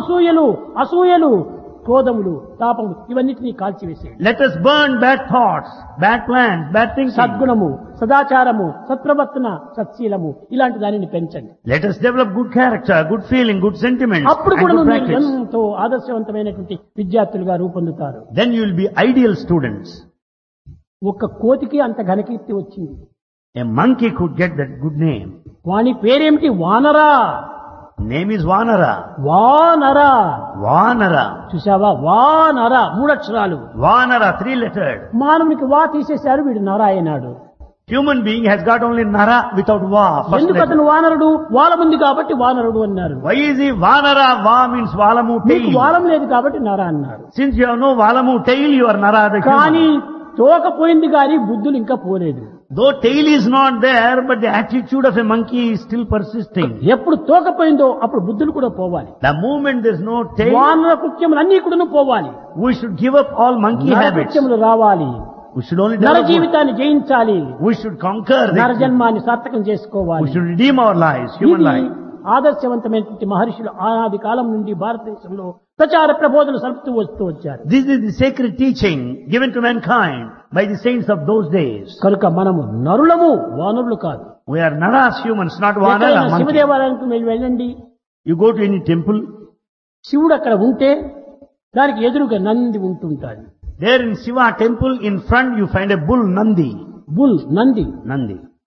అసూయలు, క్రోధములు, తాపములు ఇవన్నిటినీ కాల్చివేసేయండి. Let us burn bad thoughts, bad plans, bad thinking. సద్గుణము, సదాచారము, సత్ప్రవర్తన, సత్శీలము ఇలాంటి దానిని పెంచండి. Let us develop good character, good feeling, good sentiments, అప్పుడు and కూడా good మీరు practice. ఎంతో ఆదర్శవంతమైనటువంటి విద్యార్థులుగా రూపొందుతారు. Then you will be ideal students. ఒక కోతికి అంత ఘనకీర్తి వచ్చింది. A monkey could get that good name. వాని పేరేమిటి? వానరా. Name is Vanara. వానరా. Vanara. చూసావా? వానరా 3 అక్షరాలు. Vanara, 3-lettered. మానవునికి వా తీసేశారు, వీడు నర అయినాడు. Human being has got only Nara without Va. First ఎందుకు letter. అతను వానరుడు? వాలముంది కాబట్టి వానరుడు అన్నారు. Why is he Vanara? Va means Valamu నీకు tail. వాలం లేదు కాబట్టి నర అన్నారు. Since you have no Valamu tail, you are Nara the కానీ human. తోక పోయింది కానీ బుద్ధులు ఇంకా పోలేదు. Though tail is not there, but the attitude of a monkey is still persisting. ఎప్పుడు తోక పోయిందో అప్పుడు బుద్ధులు కూడా పోవాలి. The moment there is no tail, వానర కృత్యములు అన్ని కూడా పోవాలి. we should give up all monkey నర habits. కృత్యములు రావాలి. We should only నర develop good. జీవితాన్ని జయించాలి. We should conquer నర the, జన్మాన్ని సార్థకం we చేసుకోవాలి. should redeem our lives, human ఇది life. ఆదర్శవంతమైనటువంటి మహర్షులు ఆనాది కాలం నుండి భారతదేశంలో ప్రచార ప్రబోధనలు సలుపుతూ వస్తూ వచ్చారు. This is the sacred teaching given to mankind by the saints of those days. కనుక మనము నరులము, వానరులు కాదు. We are Naras humans, not ఎక్కడైనా Vanara monkey. శివదేవాలయానికి వెళ్ళండి, You go to any temple, శివుడు అక్కడ ఉంటే దానికి ఎదురుగా Nandi ఉంటుంటాడు. there in Shiva temple in front you find a bull Nandi. Bull Nandi. Nandi.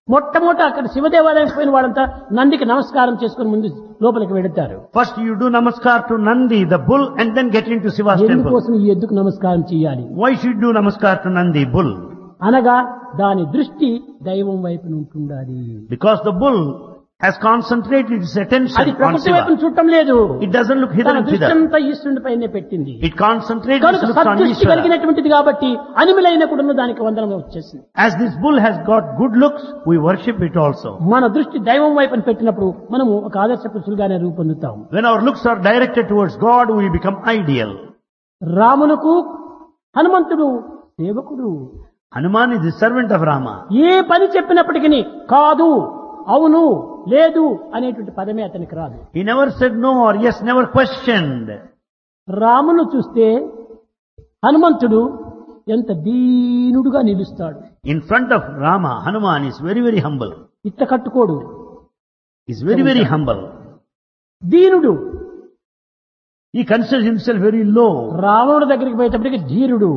మొట్టమొదట అక్కడ శివదేవాలయం పోయిన వాళ్ళంతా నందికి నమస్కారం చేసుకుని ముందు లోపలికి వెళతారు. First you do namaskar to Nandi, the bull, and then get into Shiva's temple. ఎందుకోసం ఈ ఎద్దుకు నమస్కారం చేయాలి? Why should you do namaskar to Nandi, bull? అనగా దాని దృష్టి దైవం వైపు ఉంటుండాలి. Because the bull has concentrated its attention అది on ప్రకృతి వైపు Shiva. చూడటం లేదు. It doesn't look hither తన and దృష్టి thither. అంతా ఈశ్వరుని పైనే పెట్టింది. It concentrates its కనుక looks on సద్దృష్టి Ishvara. కలిగినటువంటిది కాబట్టి అనిమలైన కూడా దానికి వందనం వచ్చేసింది. As this bull has got good looks, we worship it also. మన దృష్టి దైవం వైపు పెట్టినప్పుడు మనము ఒక ఆదర్శ పురుషులుగానే రూపొందుతాం. When our looks are directed towards God, we become ideal. రామునకు హనుమంతుడు సేవకుడు. Hanuman is the servant of Rama. ఏ పని చెప్పినప్పటికీ కాదు, అవును, లేదు అనేటువంటి పదమే అతనికి రాదు. He never said no or yes, never questioned. రామును చూస్తే హనుమంతుడు ఎంత దీనుడుగా నిలుస్తాడు. In front of Rama, Hanuman is very, very humble. ఇట్ట కట్టుకోడు, He's very, very humble. దీనుడు. He considers himself very low. రావణుడి దగ్గరికి పోయేటప్పటికి ధీరుడు.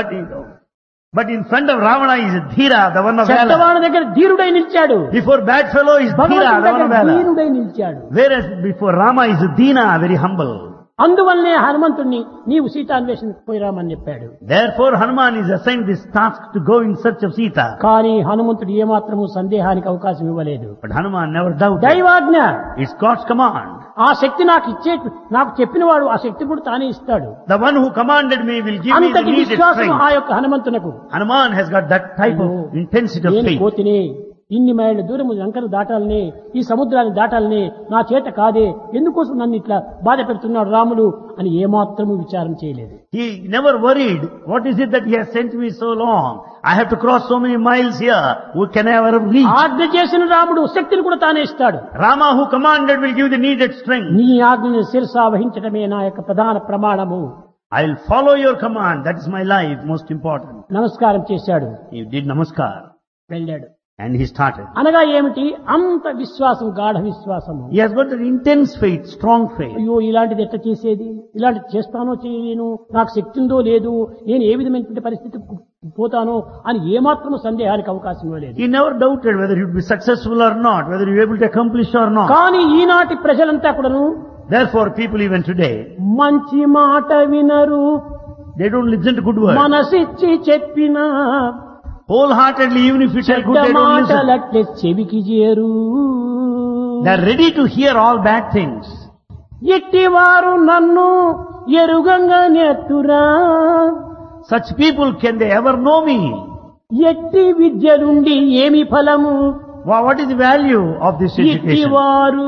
But in front of Ravana is Dhira, the one of valor. చెడ్డవాడి దగ్గర ధీరుడై నిలిచాడు. Before bad fellow is Dhira, భగవంతుడి the one దగ్గర of valor. దీనుడై నిలిచాడు. Whereas before Rama is Dina, very humble. అందువల్లనే హనుమంతుణ్ణి నీవు సీతాన్వేషణకు పోయిరామని చెప్పాడు. Therefore Hanuman is assigned this task to go in search of Sita. కానీ హనుమంతుడు ఏమాత్రము సందేహానికి అవకాశం ఇవ్వలేదు. But Hanuman never doubted. Daivagna, It's God's command. ఆ శక్తి నాకు చెప్పినవాడు ఆ శక్తి కూడా తానే ఇస్తాడు. The one who commanded me will give me the అంతటి needed విశ్వాసం strength. ఆ యొక్క హనుమంతునకు. Hanuman has got that type of intensity of నేను faith. పోతినే ఇన్ని మైళ్ళ దూరము లంకను దాటాలని, ఈ సముద్రాన్ని దాటాలని నా చేత కాదే, ఎందుకోసం నన్ను ఇట్లా బాధ పెడుతున్నాడు రాముడు అని ఏమాత్రము విచారం చేయలేదు. He never worried. What is it that he has sent me so long? I have to cross so many miles here. Who can I ever reach? ఆజ్ఞ చేసిన రాముడు శక్తిని కూడా తానే ఇస్తాడు. Rama who commanded will give the needed strength. నీ ఆజ్ఞను శిరసా వహించడమే నా యొక్క ప్రధాన ప్రమాణము. I'll follow your command. That is my life, most important. నమస్కారం చేశాడు, He did namaskar వెళ్ళాడు. and he started. అనగా ఏమిటి? అంత విశ్వాసం, గాఢ విశ్వాసము. He has got an intense faith, strong faith. అయ్యో ఇలాంటిది ఎట్లా చేసేది, ఇలాంటిది చేస్తానో చేయలేను, నాకు శక్తి ఉందో లేదు, నేను ఏ విధమైనటువంటి పరిస్థితి పోతానో అని ఏమాత్రము సందేహానికి అవకాశం లేదు. He never doubted whether he would be successful or not, whether he would be able to accomplish or not. కానీ ఈనాటి ప్రజలంతా కూడాను Therefore, people even today, మంచి మాట వినరు, they don't listen to good words. మనసిచ్చి చెప్పిన Wholeheartedly, even if you tell good, they don't listen. మాటలట్లే చెవికి చేరు. They are ready to hear all bad things. ఎట్టివారు నన్ను ఎరుగంగా నెత్తురా, Such people, can they ever know me? ఎట్టి విద్యలుండి ఏమి ఫలము, What is the value of this education? ఇట్టివారు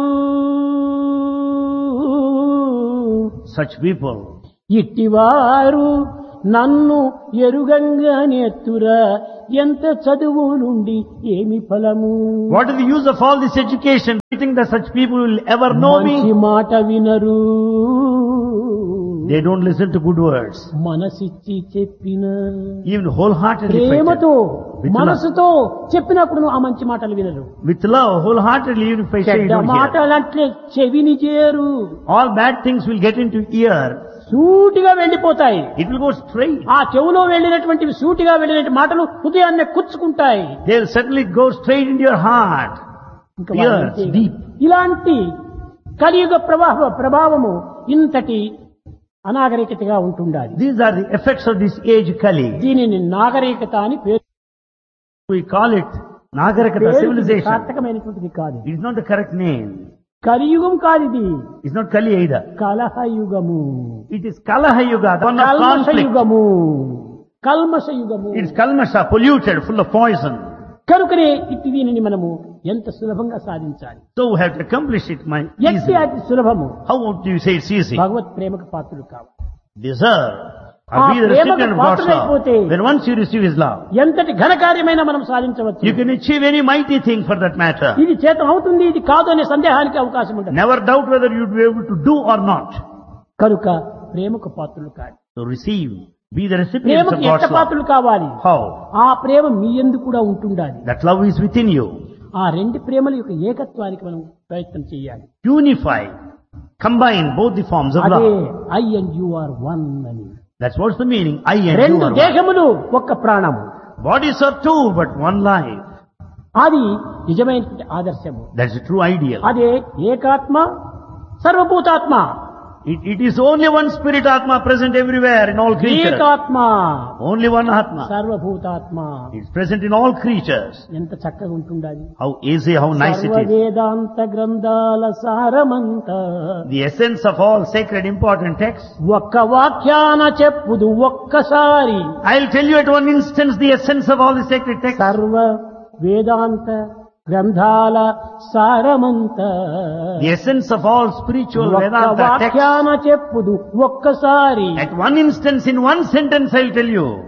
Such people, ఇట్టివారు నన్ను ఎరుగంగా నెత్తురా, ఎంత చదువు నుండి ఏమి ఫలము. what is the use of all this education? Do you think that such people will ever know మంచి me? మాట వినరు, They don't listen to good words. మనసిచ్చి చెప్పిన Even wholeheartedly, ప్రేమతో With love. మనసుతో చెప్పినప్పుడు ఆ మంచి మాటలు వినరు. with love, wholeheartedly, even if I say you చెడ్డ don't hear. మాటలంటే చెవిని చేరు, All bad things will get into ear. సూటిగా వెళ్ళిపోతాయి. It will go straight. ఆ చెవులో వెళ్ళినటువంటి సూటిగా వెళ్ళినటువంటి మాటలు హృదయాన్ని కుచ్చుకుంటాయి. They'll certainly go straight into your heart. ఇంకా Ears, వాళ్ళంతే. deep. ఇలాంటి కలియుగ ప్రభావము ఇంతటి అనాగరికతగా ఉంటుండాలి. These are the effects of this age Kali. దీనిని నాగరికత అని పేరు. We call it Nagarikata, పేరు civilization. సార్థకమైనటువంటిది కాదు. It is not the correct name. కలియుగం కాదిది, It's not Kali either. కలహయుగము, It is Kalaha Yuga, the one of conflict. కల్మషయుగము, కల్మషయుగము. It is Kalmasha, polluted, full of poison. కనుకనే ఇట్టి దీనిని మనము ఎంత సులభంగా సాధించాలి. So we have to accomplish it ఎట్టి easily. అతి సులభము. How would you say it's easy? భగవత్ ప్రేమకు పాత్రుడు కావాలి. Deserve or ఆ be the ప్రేమకు recipient of God's love. పాత్రుడైపోతే When once you receive His love, ఎంతటి ఘనకార్యమైనా మనం సాధించవచ్చు. you can achieve any mighty thing for that matter. ఇది చేత అవుతుంది, ఇది కాదు అనే సందేహానికి అవకాశం ఉంటుంది. Never doubt whether you'd be able to do or not. కనుక ప్రేమకు పాత్రులు కాదు. So receive, be the recipients ప్రేమకు of ఎంత God's love. పాత్రులు కావాలి? How? ఆ ప్రేమ మీ యందు కూడా ఉంటుండాలి. That love is within you. ఆ రెండు ప్రేమల యొక్క ఏకత్వానికి మనం ప్రయత్నం చేయాలి. Unify, combine both the forms of అదే love. I and you are one అని. That's what's the meaning. I and you రెండు are one. దేహములు ఒక్క ప్రాణము. Bodies are two, but one life. అది నిజమైనటువంటి ఆదర్శము. That's the true ideal. అదే ఏకాత్మ సర్వభూతాత్మ. It is only one spirit Atma present everywhere in all creatures. ఏకాత్మ Only one Atma. సర్వభూతాత్మ. It's present in all creatures. ఎంత చక్కగా ఉంటుండాలి. How easy, how nice it is. సర్వవేదాంత గ్రంథాల సారమంత The essence of all sacred important texts. ఒక్క వాక్యాన చెప్పుదు ఒక్కసారి. I'll tell you at one instance the essence of all the sacred texts. సర్వ వేదాంత గ్రంథాల సారమంత The essence of all spiritual ఒక్క Vedanta texts. వాక్యాన చెప్పుదు ఒక్కసారి. At one instance, in one sentence, I'll tell you.